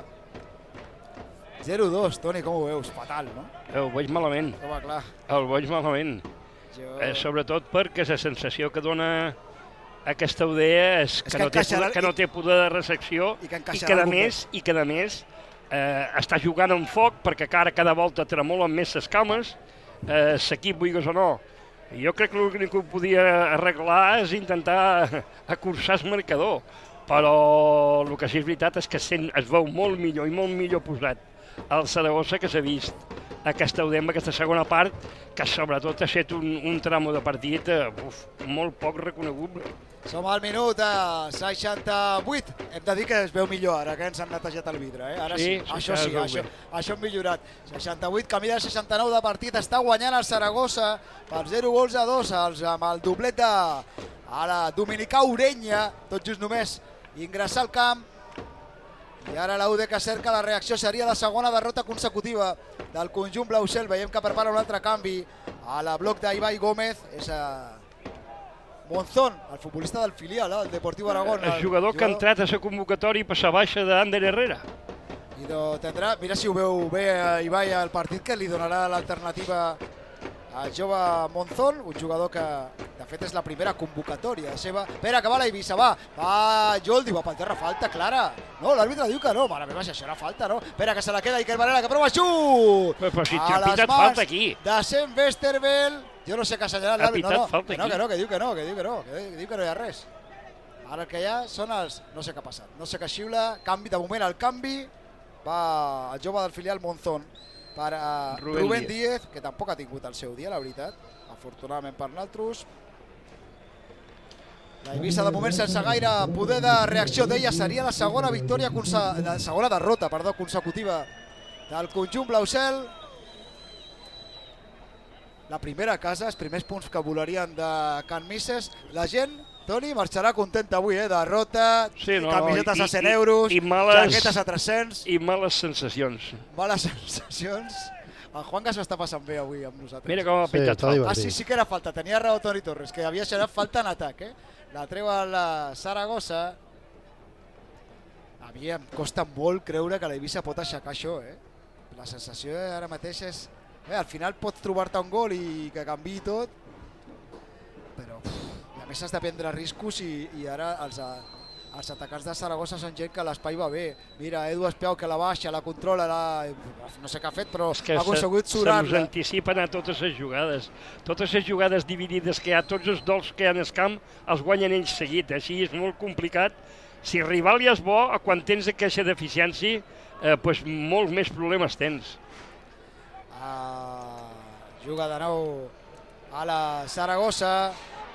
0-2, Toni, com ho veus? Fatal, no? Ho veig malament. Home, clar. El veig malament. Sobretot perquè la sensació que dona aquesta idea és que no té poder de recepció i que a més està jugant amb foc perquè cada volta tremolen més les cames, l'equip vulguis o no. Jo crec que l'únic que ho podia arreglar és intentar acurçar el marcador, però el que sí és veritat és que es veu molt millor i molt millor posat el Saragossa que s'ha vist aquesta UDEM, aquesta segona part, que sobretot ha estat un tramo de partit molt poc reconeguble. Som al minut 68. Hem de dir que es veu millor ara que ens han netejat el vidre. Ara sí, això hem millorat. 68, camí del 69 de partit, està guanyant el Saragossa per 0-2 amb el doblet de la Dominicà Orenya, tot just només ingressar al camp. I ara la UD que cerca la reacció, seria la segona derrota consecutiva del conjunt blau-cel. Veiem que prepara un altre canvi a la bloc d'Ibai Gómez. És Monzón, el futbolista del filial, el Deportiu Aragón. El jugador que ha entrat a la convocatòria i passa baixa d'Ander Herrera. I tindrà, mira si ho veu bé Ibai el partit, que li donarà l'alternativa al jove Monzón, un jugador que de fet és la primera convocatòria seva. Espera, que va la Eivissa, va Joldi, va pel terra, falta clara. No, l'àrbitre diu que no, mare meva, si això era falta, no? Espera, que se la queda Iker Varela, que prova xut! Però si t'ha pitat falta aquí. De Sam Westerveld. Jo no sé què ha assenyalat l'àrbitre. Que diu que no hi ha res. Ara el que hi ha són els... No sé què ha passat. No sé què xiula. Canvi, de moment el canvi. Va el jove del filial Monzón per Rubén Díez, que tampoc ha tingut el seu dia, la veritat. Afortunadament per nosaltres. La Eivissa de moment sense gaire poder de reacció d'ella. Seria la segona victòria, la segona derrota, consecutiva del conjunt blau-cel. La primera a casa, els primers punts que volarien de Can Misses. La gent, Toni, marxarà contenta avui, derrota, camisetes a 100 euros, jaquetes a 300. I males sensacions. Males sensacions. El Juan Gas està passant bé avui amb nosaltres. Mira com ha pitat falta. Sí que era falta. Tenia raó Toni Torres, que havia xerat falta en atac. La treu a la Saragossa. Em costa molt creure que la Eivissa pot aixecar això. La sensació ara mateix és... al final pots trobar-te un gol i que canviï tot, però a més has de prendre riscos i ara els atacants de Saragossa són gent que l'espai va bé. Mira, Edu Espiau que la baixa, la controla, no sé què ha fet, però ha aconseguit surar-la. Se'ns anticipen a totes les jugades. Totes les jugades dividides que hi ha, tots els dols que hi ha en el camp, els guanyen ells seguit. Així és molt complicat. Si el rival ja és bo, quan tens aquesta deficiència, molts més problemes tens. Juga de nou a la Saragossa.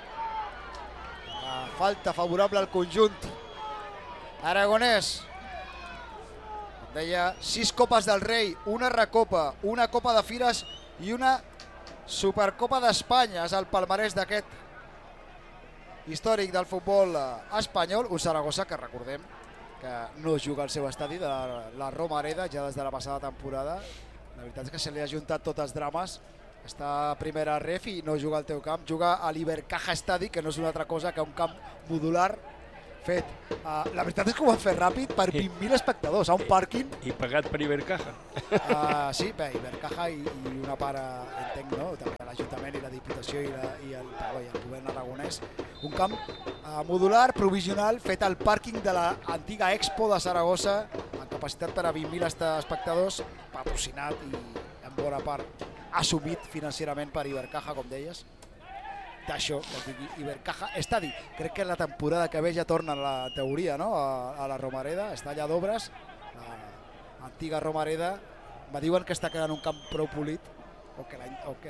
Falta favorable al conjunt aragonès. Com deia, 6 copes del Rei, una recopa, una copa de Fires i una Supercopa d'Espanya. És el palmarès d'aquest històric del futbol espanyol. Un Saragossa que recordem que no juga al seu estadi de la Romareda ja des de la passada temporada. La veritat és que se li ha juntat tots els drames. Està a primera ref i no juga al teu camp, juga a l'Ibercaja Estadi, que no és una altra cosa que un camp modular fet. La veritat és que ho han fet ràpid per 20.000 espectadors a un pàrquing. I pagat per Ibercaja. Sí, bé, Ibercaja i una part, entenc, no? També l'Ajuntament i la Diputació i el govern aragonès. Un camp modular, provisional, fet al pàrquing de l'antiga Expo de Saragossa, amb capacitat per a 20.000 espectadors, patrocinat i en bona part assumit financerament per Ibercaja, com deies. D'això, que es digui Ibercaja Estadi. Crec que la temporada que ve ja torna la teoria, no? A la Romareda, està allà d'obres, l'antiga Romareda. Me diuen que està quedant un camp prou polit, o que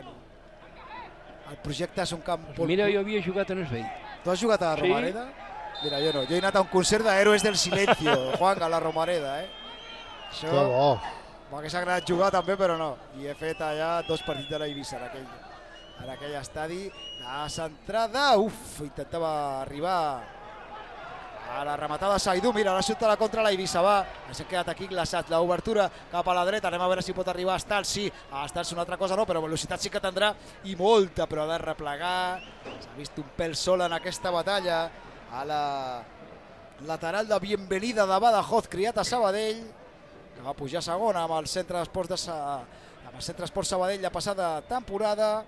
el projecte és un camp... Mira, jo havia jugat en Esvell. Tu has jugat a la Romareda? Mira, jo no. Jo he anat a un concert d'Héroes del Silencio, Juan, a la Romareda, Això... Que bo. M'hagués agradat jugar també, però no. I he fet allà 2 partits de la Eivissa en aquell estadi. La centrada, intentava arribar a la rematada Saidú. Mira, la xuta a la contra la Eivissa, va. S'ha quedat aquí glaçat. L'obertura cap a la dreta, anem a veure si pot arribar a Stals. Sí, a Stals una altra cosa no, però velocitat sí que tindrà i molta, però ha de replegar. S'ha vist un pèl sol en aquesta batalla. A la lateral de Bienvenida de Badajoz, criat a Sabadell, que va pujar segona amb el Centre d'Esports Sabadell la passada temporada,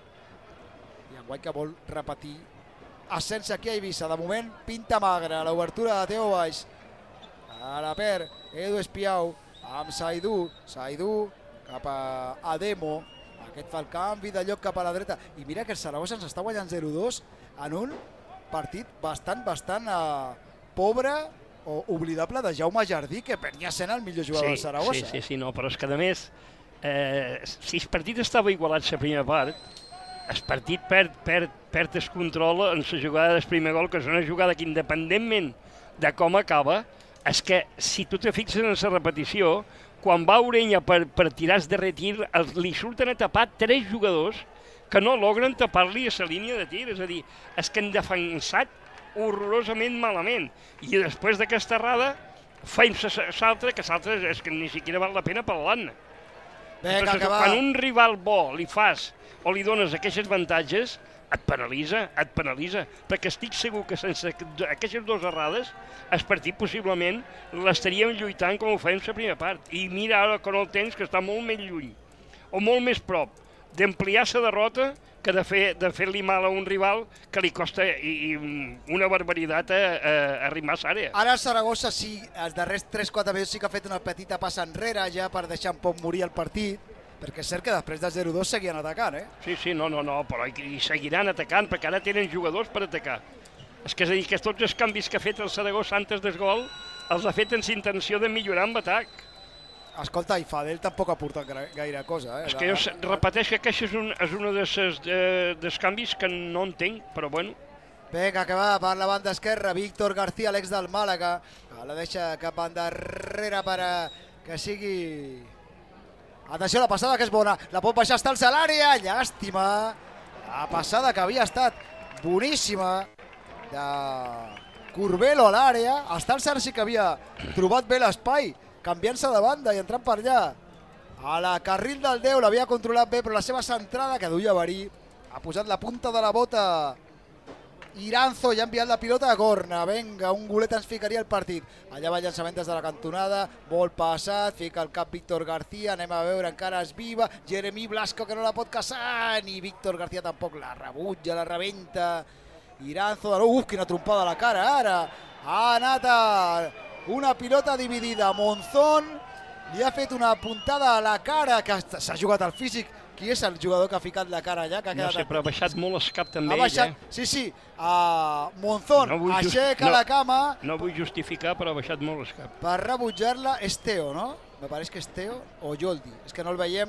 i enguany que vol repetir ascens aquí a Eivissa. De moment pinta magra, l'obertura de Teo Baix a la per Edu Espiau amb Saidú cap a Demo. Aquest fa el canvi de lloc cap a la dreta, i mira que el Saragossa ens està guanyant 0-2 en un partit bastant pobre o oblidable de Jaume Jardí, que venia sent el millor jugador del Saragossa. Sí, no, però és que a més, si el partit estava igualat la primera part, el partit perd el control en la jugada del primer gol, que és una jugada que, independentment de com acaba, és que si tu te fixes en la repetició, quan va Orella per tirar de retir, li surten a tapar 3 jugadors que no logren tapar-li a la línia de tir. És a dir, és que han defensat horrorosament malament, i després d'aquesta errada feim l'altre, que l'altre és que ni siquiera val la pena parlar-ne. Quan un rival bo li fas o li dones aquests avantatges, et penalitza, perquè estic segur que sense aquestes 2 errades el partit possiblement l'estaríem lluitant com ho fèiem la primera part. I mira ara con el temps, que està molt més lluny o molt més prop d'ampliar la derrota que de fer-li mal a un rival que li costa una barbaritat a arrimar a l'àrea. Ara el Saragossa sí, els darrers 3-4 minuts sí que ha fet una petita passa enrere ja per deixar un poc morir el partit, perquè és cert que després del 0-2 seguien atacant, Sí, no, però hi seguiran atacant, perquè ara tenen jugadors per atacar. És a dir, que tots els canvis que ha fet el Saragossa antes del gol els ha fet amb intenció de millorar amb atac. Escolta, i Fadel tampoc ha portat gaire cosa. És que jo repeteix que aquest és un dels canvis que no entenc, però bueno. Vinga, que va per la banda esquerra, Víctor García, l'ex del Màlaga, la deixa cap endarrere per que sigui... Atenció, la passada que és bona, la pot baixar Stals a l'àrea, llàstima. La passada que havia estat boníssima de Curbelo a l'àrea. Stals ara sí que havia trobat bé l'espai, canviant-se de banda i entrant per allà. A la carril del 10 l'havia controlat bé, però la seva centrada, que duia verí, ha posat la punta de la bota Iranzo i ha enviat la pilota a corna. Vinga, un golet ens ficaria el partit. Allà va el llançament des de la cantonada, molt passat, fica el cap Víctor García, anem a veure, encara és viva, Jeremy Blasco que no la pot caçar, ni Víctor García tampoc, la rebutja, la rebenta. Iranzo, quina trompada a la cara ara. Ha anat una pilota dividida. Monzón li ha fet una puntada a la cara, que s'ha jugat al físic. Qui és el jugador que ha ficat la cara allà? No sé, però ha baixat molt el cap també. Ha baixat, sí. Monzón aixeca la cama. No vull justificar, però ha baixat molt el cap. Per rebutjar-la és Teo, no? Me pareix que és Teo o Joldi. És que no el veiem.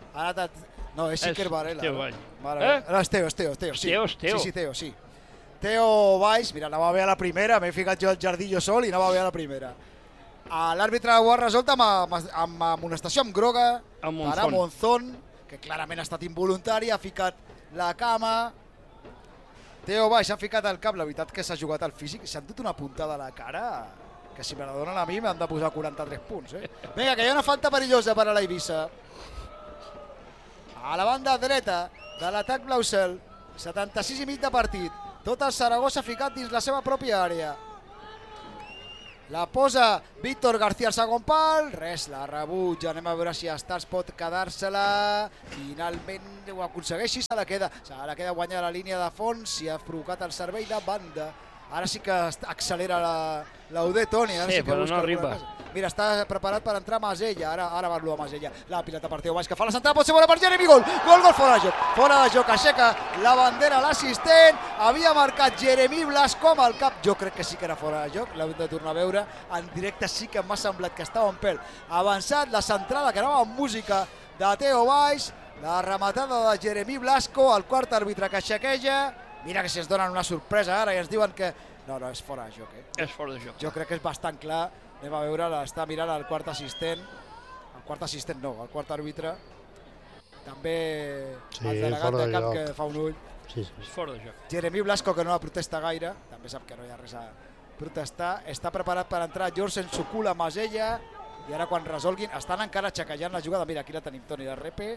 No, és Iker Varela. Teo Vall. No, és Teo. Sí, Teo, sí. Teo Valls, mira, anava bé a la primera, m'he ficat jo al jardí jo sol i anava bé a la primera. L'àrbitre ho ha resolt amb amonestació, amb groga, per a Monzón, que clarament ha estat involuntari, ha ficat la cama. Teo Valls ha ficat el cap, la veritat que s'ha jugat al físic, s'ha dut una puntada a la cara que si me la donen a mi m'han de posar 43 punts. Vinga, que hi ha una falta perillosa per a l'Eivissa. A la banda dreta de l'atac blau-cel, 76 i mig de partit. Tot el Saragossa ficat dins la seva pròpia àrea. La posa Víctor García al segon pal, res, la rebutja, anem a veure si Stars pot quedar-se-la, finalment ho aconsegueixi, se la queda guanyar la línia de fons i ha provocat el servei de banda. Ara sí que accelera l'Aude, Toni. Sí, però no arriba. Mira, està preparat per entrar Masella, ara va a Masella, la pilota per Teo Valls, que fa la centrada, pot ser bona per Jeremy, gol, fora de joc, aixeca la bandera l'assistent, havia marcat Jeremy Blasco amb el cap, jo crec que sí que era fora de joc, l'hem de tornar a veure, en directe sí que m'ha semblat que estava en pèl avançat, la centrada que anava amb música de Teo Valls, la rematada de Jeremy Blasco, el quart àrbitre que xequeja, mira que si ens donen una sorpresa ara i ens diuen que... No, és fora de joc. És fora de joc. Jo crec que és bastant clar. Anem a veure, està mirant el quart assistent. El quart assistent no, el quart àrbitre. També el delegat de camp que fa un ull. Sí. És fora de joc. Jeremy Blasco, que no la protesta gaire, també sap que no hi ha res a protestar. Està preparat per entrar Jorsen Sukula Masella. I ara quan resolguin, estan encara xequejant la jugada. Mira, aquí la tenim, Toni, de repe.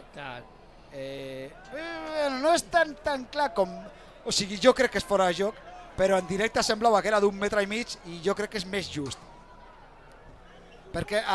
No és tan clar com... O sigui, jo crec que és fora de joc, però en directe semblava que era d'1,5 metre i jo crec que és més just. Perquè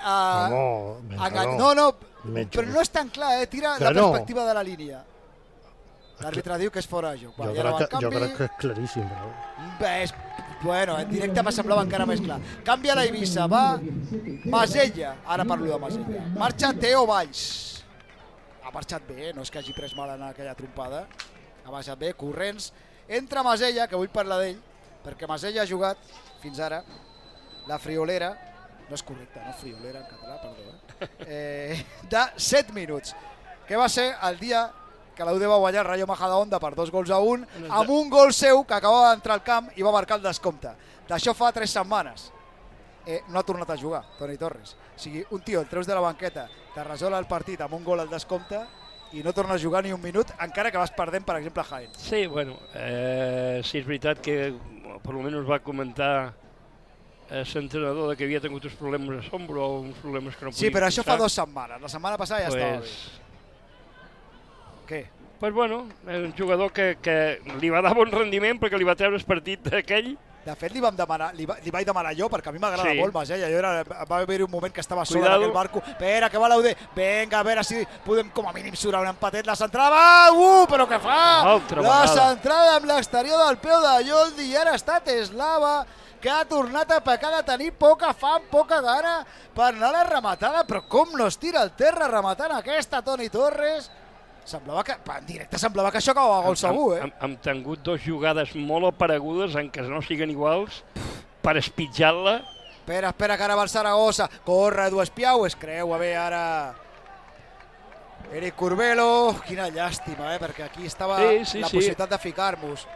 no, però no és tan clar, tira la perspectiva de la línia. L'àrbitre diu que és fora de joc. Jo crec que és claríssim. Bueno, en directe me semblava encara més clar. Canvia la Eivissa, va Masella, ara parlo de Masella. Marxa Teo Valls. Ha marxat bé, no és que hagi pres mal en aquella trompada. Ha baixat bé, corrents. Entra Masella, que vull parlar d'ell, perquè Masella ha jugat, fins ara, la friolera, no és correcte, no friolera en català, perdó, de 7 minuts, que va ser el dia que l'UD va guanyar el Rayo Majadahonda per 2-1, amb un gol seu que acabava d'entrar al camp i va marcar el descompte. D'això fa 3 setmanes. No ha tornat a jugar, Toni Torres. O sigui, un tio el treus de la banqueta, te resol el partit amb un gol al descompte i no torna a jugar ni un minut, encara que vas perdent, per exemple, a Jaén. Sí, bueno, sí és veritat que per almenys va comentar l'entrenador que havia tingut uns problemes a sombra o uns problemes que no podia... Sí, però això fa 2 setmanes. La setmana passada ja estava bé. Què? Pues bueno, és un jugador que li va dar bon rendiment perquè li va treure el partit aquell. De fet, li vaig demanar jo, perquè a mi m'agrada molt Masella. Va haver un moment que estava sola en aquell barco. Espera, que va l'UD. Vinga, a veure si podem com a mínim surar un empatet. La centrada va! Però què fa? La centrada amb l'exterior del peu de Yoldi i ara ha estat Eslava, que ha tornat a pecar de tenir poca fam, poca gana per anar a la rematada. Però com no es tira al terra rematant aquesta, Toni Torres? Semblava que, en directe semblava que això acabava gol segur, Hem tingut 2 jugades molt aparegudes en què no siguen iguals per espitjar-la. Espera, que ara va el Saragossa. Corre, Edu Espiau, es creu, a veure, ara... Eric Curbelo, quina llàstima, perquè aquí estava la possibilitat de ficar-nos.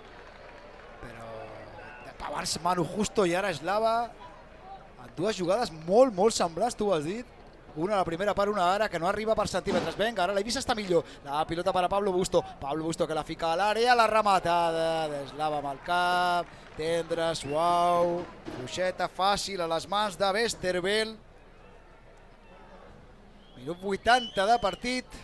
Però abans Manu Justo i ara Eslava, en 2 jugades molt semblants, tu ho has dit. Una a la primera part, una ara, que no arriba per centímetres. Vinga, ara l'Eivissa està millor. La pilota per a Pablo Busto. Pablo Busto que la fica a l'àrea, la rematada d'Eslava amb el cap. Tendre, suau, fluixeta, fàcil a les mans de Westerveld. Minut 80 de partit.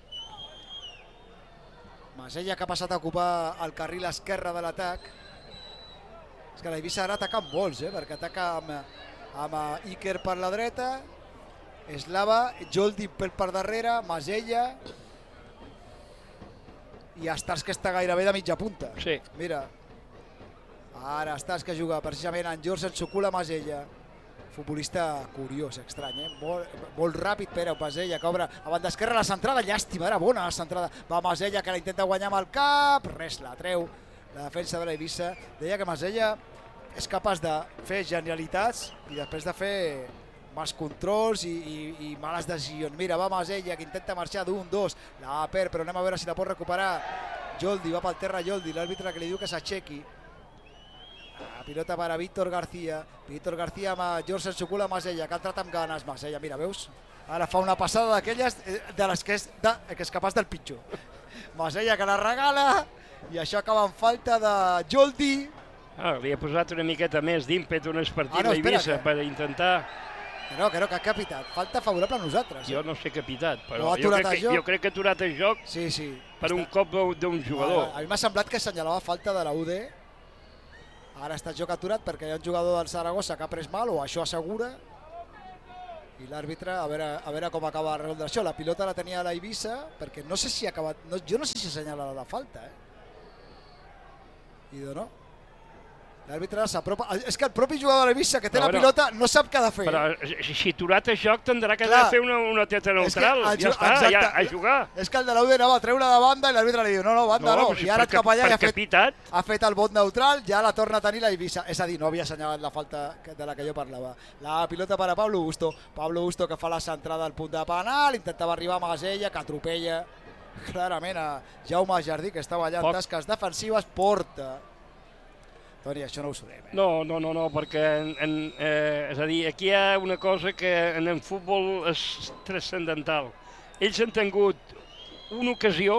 Masella que ha passat a ocupar el carril esquerre de l'atac. És que l'Eivissa ara ataca amb molts, perquè ataca amb Iker per la dreta, Eslava, Joldi per darrere, Masella i Stars, que està gairebé de mitja punta. Sí. Mira, ara Stars que juga precisament en Jorsen Sukula Masella, futbolista curiós, estrany, molt ràpid, Pere Masella, que obre a banda esquerra la centrada, llàstima, era bona la centrada, va Masella que la intenta guanyar amb el cap, res, la treu la defensa de l'Eivissa. Deia que Masella és capaç de fer genialitats i després de fer mals controls i males decisions. Mira, va Masella, que intenta marxar d'1, 2, la perd, però anem a veure si la pot recuperar. Joldi, va pel terra Joldi, l'àrbitre que li diu que s'aixequi. La pilota per a Víctor García amb Jorsen Sukula Masella, que ha entrat amb ganes. Masella, mira, veus? Ara fa una passada d'aquelles de les que és capaç del pitjor. Masella que la regala i això acaba en falta de Joldi. Li ha posat una miqueta més d'ímpet un partit l'Eivissa per intentar... Que no, que ha capitat. Falta favorable a nosaltres. Jo no sé què ha pitat, però jo crec que ha aturat el joc per un cop d'un jugador. A mi m'ha semblat que assenyalava falta de la UD. Ara està el joc aturat perquè hi ha un jugador del Saragossa que ha pres mal, o això assegura. I l'àrbitre, a veure com acaba de resoldre això. La pilota la tenia a l'Eivissa, perquè no sé si ha acabat... Jo no sé si assenyala la falta, I no. L'àrbitre s'apropa... És que el propi jugador de l'Eivissa que té la pilota no sap què ha de fer. Però si aturat el joc tindrà que fer una teta neutral. Ja està, a jugar. És que el de l'UD anava a treure de banda i l'àrbitre li diu no, banda no. I ara cap allà ha fet el vot neutral, ja la torna a tenir l'Eivissa. És a dir, no havia assenyalat la falta de la que jo parlava. La pilota per a Pablo Busto. Pablo Busto que fa la centrada al punt de penal, intentava arribar a Masella, que atropella clarament a Jaume Jardí, que estava allà en tasques defensives, porta. Toni, això no ho sabem. No, perquè és a dir, aquí hi ha una cosa que en el futbol és transcendental. Ells han tingut una ocasió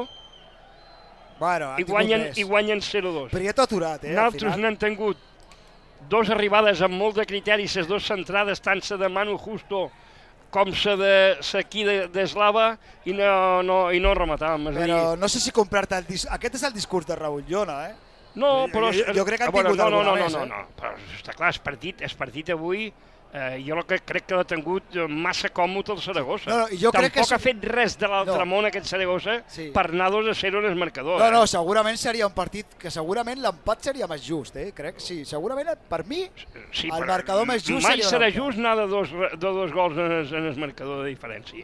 i guanyen 0-2. Prieto aturat, Nosaltres n'han tingut dos arribades amb molt de criteri, les dues centrades, tant la de Manu Justo com aquí d'Eslava, i no rematàvem. Però no sé si comprar-te aquest és el discurs de Raúl Llona, No, però... Jo crec que han tingut alguna més, No, però està clar, el partit avui, jo crec que l'ha tingut massa còmode el Saragossa. Tampoc ha fet res de l'altre món aquest Saragossa per anar 2-0 en el marcador. No, segurament seria un partit que segurament l'empat seria més just, crec. Sí, segurament per mi el marcador més just seria... Mai serà just anar de dos gols en el marcador de diferència.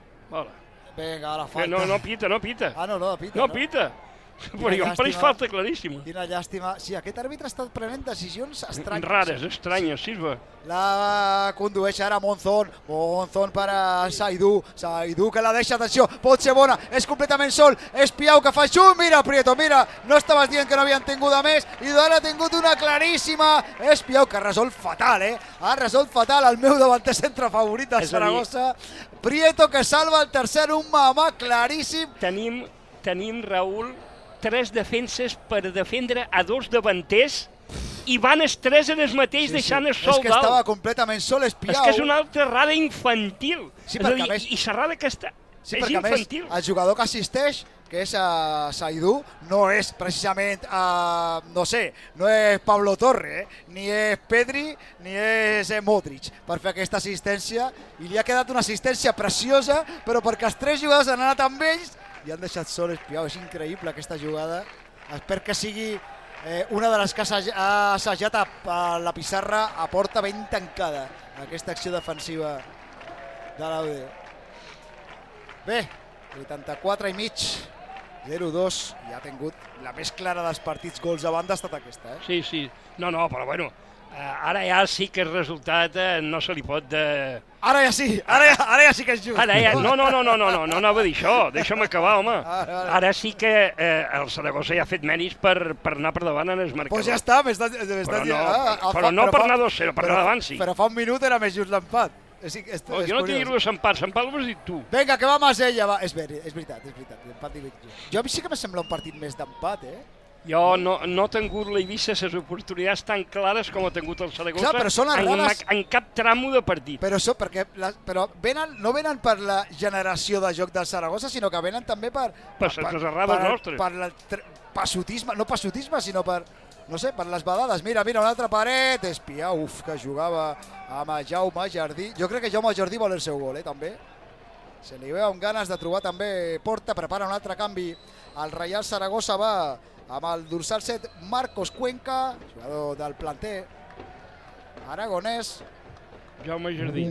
Vinga, ara falta. No pita. No pita. No pita. Però jo em pareix falta claríssima. Quina llàstima. Sí, aquest àrbitre està prenent decisions estranyes. Rares, estranyes, Silva. La condueix ara Monzón per a Saidú que la deixa, atenció, pot ser bona, és completament sol, és Piau que fa xum, mira Prieto, mira, no estaves dient que no havien tingut a més, i ara ha tingut una claríssima, és Piau que ha resolt fatal, ha resolt fatal el meu davanter centre favorit de Saragossa, Prieto que salva el tercer, un mamà claríssim. Tenim, Raül, 3 defenses per defendre a 2 davanters i van els 3 en el mateix deixant el sol dalt. És que estava completament sol, és Piau. És que és una altra errada infantil. Sí, perquè a més... I l'errada que està és infantil. El jugador que assisteix, que és Saidú, no és precisament, no és Pablo Torre, ni és Pedri, ni és Modric, per fer aquesta assistència, i li ha quedat una assistència preciosa, però perquè els 3 jugadors han anat amb ells i han deixat sol Espiau. És increïble aquesta jugada. Espero que sigui una de les que ha assajat a la pissarra a porta ben tancada, aquesta acció defensiva de l'Aude. Bé, 84 i mig, 0-2, i ha tingut la més clara dels partits gols a banda ha estat aquesta. Sí. No, però bueno, ara ja sí que el resultat no se li pot... Ara ja sí que és just. No anava a dir això, deixa'm acabar, home. Ara sí que el Saragossa ja ha fet mèrits per anar per davant en els marcadors. Doncs ja està, però no per anar 2-0, per anar davant sí. Però fa un minut era més just l'empat. Jo no t'he dit l'empat ho has dit tu. Vinga, que va Masella, va. És veritat. Jo a mi sí que me sembla un partit més d'empat, Jo no he tingut l'Eivissa les oportunitats tan clares com ha tingut el Saragossa en cap tramo de partit. Però no venen per la generació de joc del Saragossa, sinó que venen també per les errades nostres. Per el passotisme, no passotisme, sinó per... No sé, per les badades. Mira, una altra paret. Espia, que jugava amb Jaume Jardí. Jo crec que Jaume Jardí vol el seu gol, també. Se li veu amb ganes de trobar també porta. Prepara un altre canvi. El Reial Saragossa va amb el dorsal 7, Marcos Cuenca, jugador del planter aragonès. Jaume Jardí.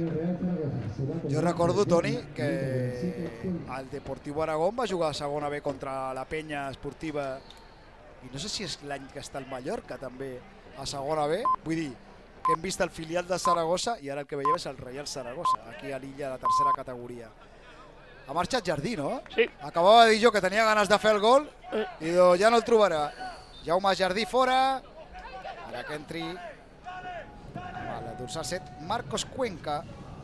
Jo recordo, Toni, que el Deportivo Aragón va jugar a segona B contra la Penya Esportiva, i no sé si és l'any que està el Mallorca també a segona B, vull dir que hem vist el filial de Saragossa i ara el que veiem és el Reial Saragossa, aquí a l'illa de la tercera categoria. Ha marxat Jardí, no? Sí. Acabava de dir jo que tenia ganes de fer el gol i ja no el trobarà. Jaume Jardí fora, ara que entri el dorsal 7, Marcos Cuenca.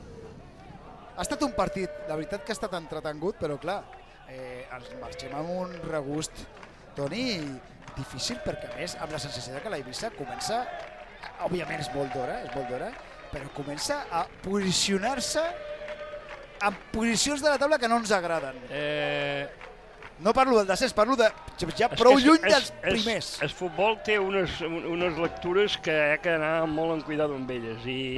Ha estat un partit, la veritat que ha estat entretengut, però clar, ens marxem amb un regust, Toni, difícil perquè, a més, amb la sensació que la Eivissa comença, òbviament és molt d'hora, però comença a posicionar-se en posicions de la taula que no ens agraden. No parlo del descens, parlo de ja prou lluny dels primers. El futbol té unes lectures que hi ha d'anar molt en cuidado amb elles i...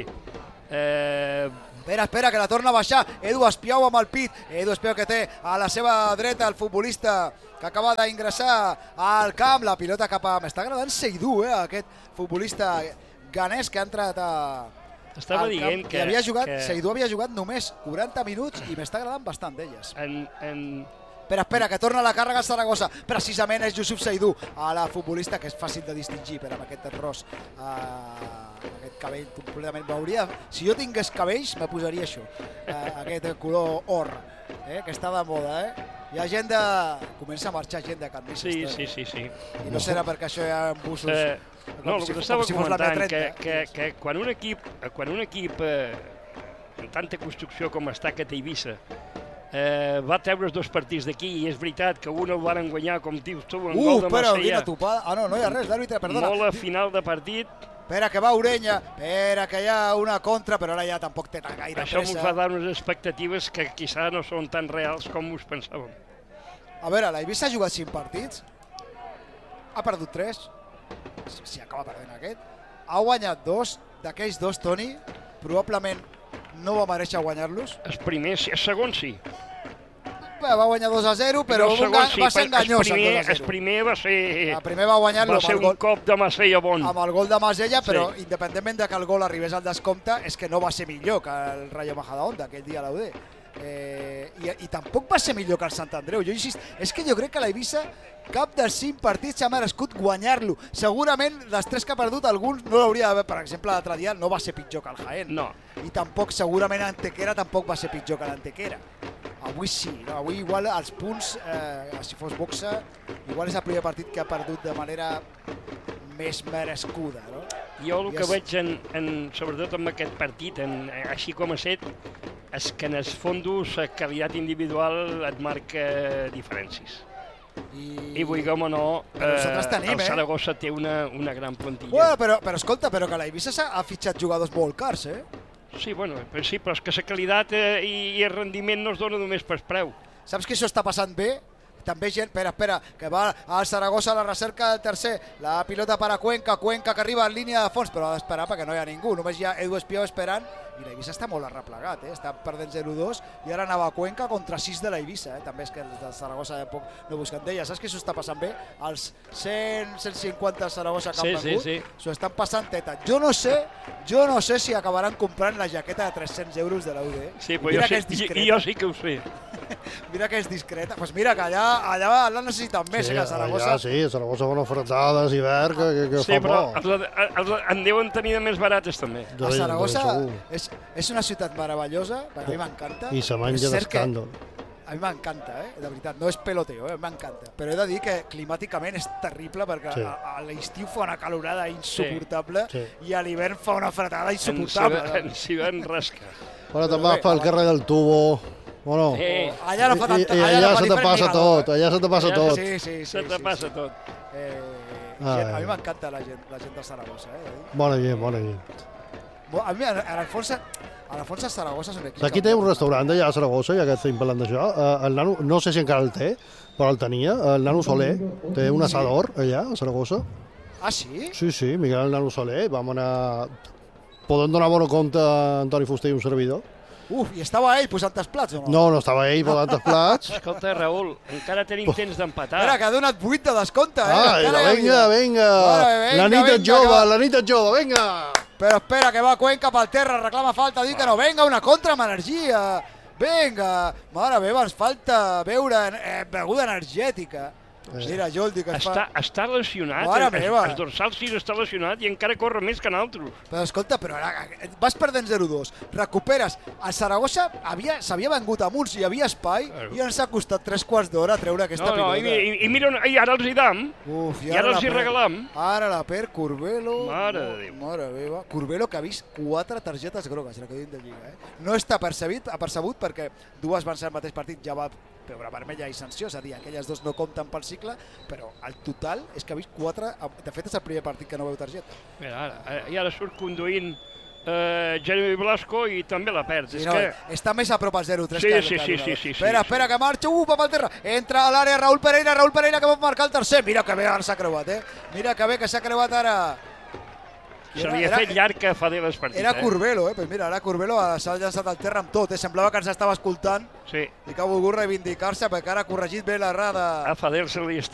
Espera, que la torna a baixar. Edu Espiau amb el pit. Edu Espiau que té a la seva dreta el futbolista que acaba d'ingressar al camp. La pilota cap a... M'està agradant Seydou, aquest futbolista ganès que ha entrat a... Estava dient que... Seydou havia jugat només 40 minuts i m'està agradant bastant d'elles. Espera, que torna la càrrega a Saragossa. Precisament és Youssouf Seydou, a la futbolista que és fàcil de distingir, però amb aquest ros, aquest cabell completament veuria. Si jo tingués cabells, me posaria això, aquest color or, que està de moda. Hi ha gent de... Comença a marxar gent de Can Vises. Sí. I no serà perquè això hi ha busos... No, el que estava comentant, que quan un equip en tanta construcció com està aquest Eivissa, va treure els 2 partits d'aquí i és veritat que un el van guanyar, com dius tu, en gol de Marsella. No hi ha res, l'àrbitre, perdona. Molt a final de partit. Espera, que va Orenya, espera, que hi ha una contra, però ara ja tampoc té gaire pressa. Això ens va dar unes expectatives que quizà no són tan reals com us pensàvem. A veure, l'Eivissa ha jugat 5 partits, ha perdut 3, si acaba perdent aquest, ha guanyat 2, d'aquells 2, Toni, probablement no va mereixer guanyar-los. Els primers, el segon sí. Va guanyar 2-0, però va ser enganyós el 2-0. El primer va ser... El primer va guanyar-lo amb un cop de Masella bon. Amb el gol de Masella, però independentment de que el gol arribés al descompte, és que no va ser millor que el Rayo Majadahonda aquell dia a l'UD. I tampoc va ser millor que el Sant Andreu. Jo insisto, és que jo crec que l'Eivissa cap dels 5 partits s'ha merescut guanyar-lo. Segurament dels 3 que ha perdut alguns no l'hauria d'haver. Per exemple, l'altre dia no va ser pitjor que el Jaén. No. I tampoc, segurament, Antequera tampoc va ser pitjor que l'Antequera. Avui sí, no? Avui igual els punts, si fos boxa, igual és el primer partit que ha perdut de manera més merescuda, no? Jo el que veig, sobretot en aquest partit, així com ha set, és que en els fondos la qualitat individual et marca diferències. I vulguem o no, el Saragossa té una gran plantilla. Però escolta, però que l'Eivissa ha fitxat jugadors molt cars, Sí, però és que la qualitat i el rendiment no es dona només per preu. Saps que això està passant bé? També gent, espera, que va al Saragossa a la recerca del tercer, la pilota per a Cuenca que arriba en línia de fons, però ha d'esperar perquè no hi ha ningú, només hi ha Edu Espiau esperant, i l'Eivissa està molt arreplegat, està perdent 0-2, i ara anava a Cuenca contra 6 de l'Eivissa, també és que els del Saragossa no busquen d'ella. Saps que això està passant bé? Els 100-150 del Saragossa que han vengut, s'ho estan passant teta. Jo no sé si acabaran comprant la jaqueta de 300 euros de l'UD. Sí, però jo sí que ho sé. Mira que és discreta. Doncs mira que allà la necessiten més, que a Saragossa. Sí, a Saragossa van ofertades hivern que fa por. Sí, però en deuen tenir de més barates també. A Saragossa és una ciutat meravellosa, a mi m'encanta. I se menja d'escàndol. A mi m'encanta, de veritat, no és peloteo, m'encanta. Però he de dir que climàticament és terrible perquè a l'estiu fa una calorada insuportable i a l'hivern fa una fretada insuportable. En hivern rasca. Bueno, te'n vas pel carrer del Tubo. Bueno, allà no fa tant... Allà se te passa tot, allà se te passa tot. Sí, se te passa tot. A mi m'encanta la gent de Saragossa. Bona gent. A mi, a l'Alfons a Saragossa... Aquí té un restaurant d'allà a Saragossa, ja que estem parlant d'això. El nano, no sé si encara el té, però el tenia. El nano Soler té un assador allà a Saragossa. Ah, sí? Sí, Miguel el nano Soler. Vam anar... Podem donar bon compte a Antoni Fuster i un servidor. I estava ell posant els plats o no? No estava ell posant els plats. Escolta, Raül, encara tenim temps d'empatar. Espera, que ha donat 8 de descompte. Vinga. La nit és jove, vinga. Però espera, que va Cuenca pel terra, reclama falta, diu que no. Vinga, una contra amb energia. Vinga. Mare meva, ens falta beure beguda energètica. Mira, Joldi, que està lesionat, el dorsal 6 està lesionat i encara corre més que nosaltres. Però escolta, ara vas perdent 0-2, recuperes. El Saragossa s'havia vengut amb uns, hi havia espai i ens ha costat 3 quarts d'hora treure aquesta pilota. I mira, ara els hi dam, i ara els hi regalam. Ara la per Curbelo. Mare de Déu. Mare meva. Curbelo que ha vist 4 targetes grogues, la que diuen de Lliga. No està apercebut perquè 2 van ser al mateix partit, ja va veure vermella i sanció, és a dir, aquelles dos no compten pel cicle, però el total és que ha vist 4, de fet és el primer partit que no veu targeta. Mira, ara surt conduint Jeremy Blasco i també la perd. Sí, està més a prop al 0-3 sí. Espera, que marxa, va pel terra, entra a l'àrea Raúl Pereira que pot marcar el tercer, mira que bé ara s'ha creuat, mira que bé que s'ha creuat ara. Se li ha fet llarg que fa de les partides. Era Curbelo, pues mira, ara Curbelo s'ha llançat al terra amb tot, semblava que ens estava escoltant i que ha volgut reivindicar-se perquè ara ha corregit bé l'errada. A Fadel se li està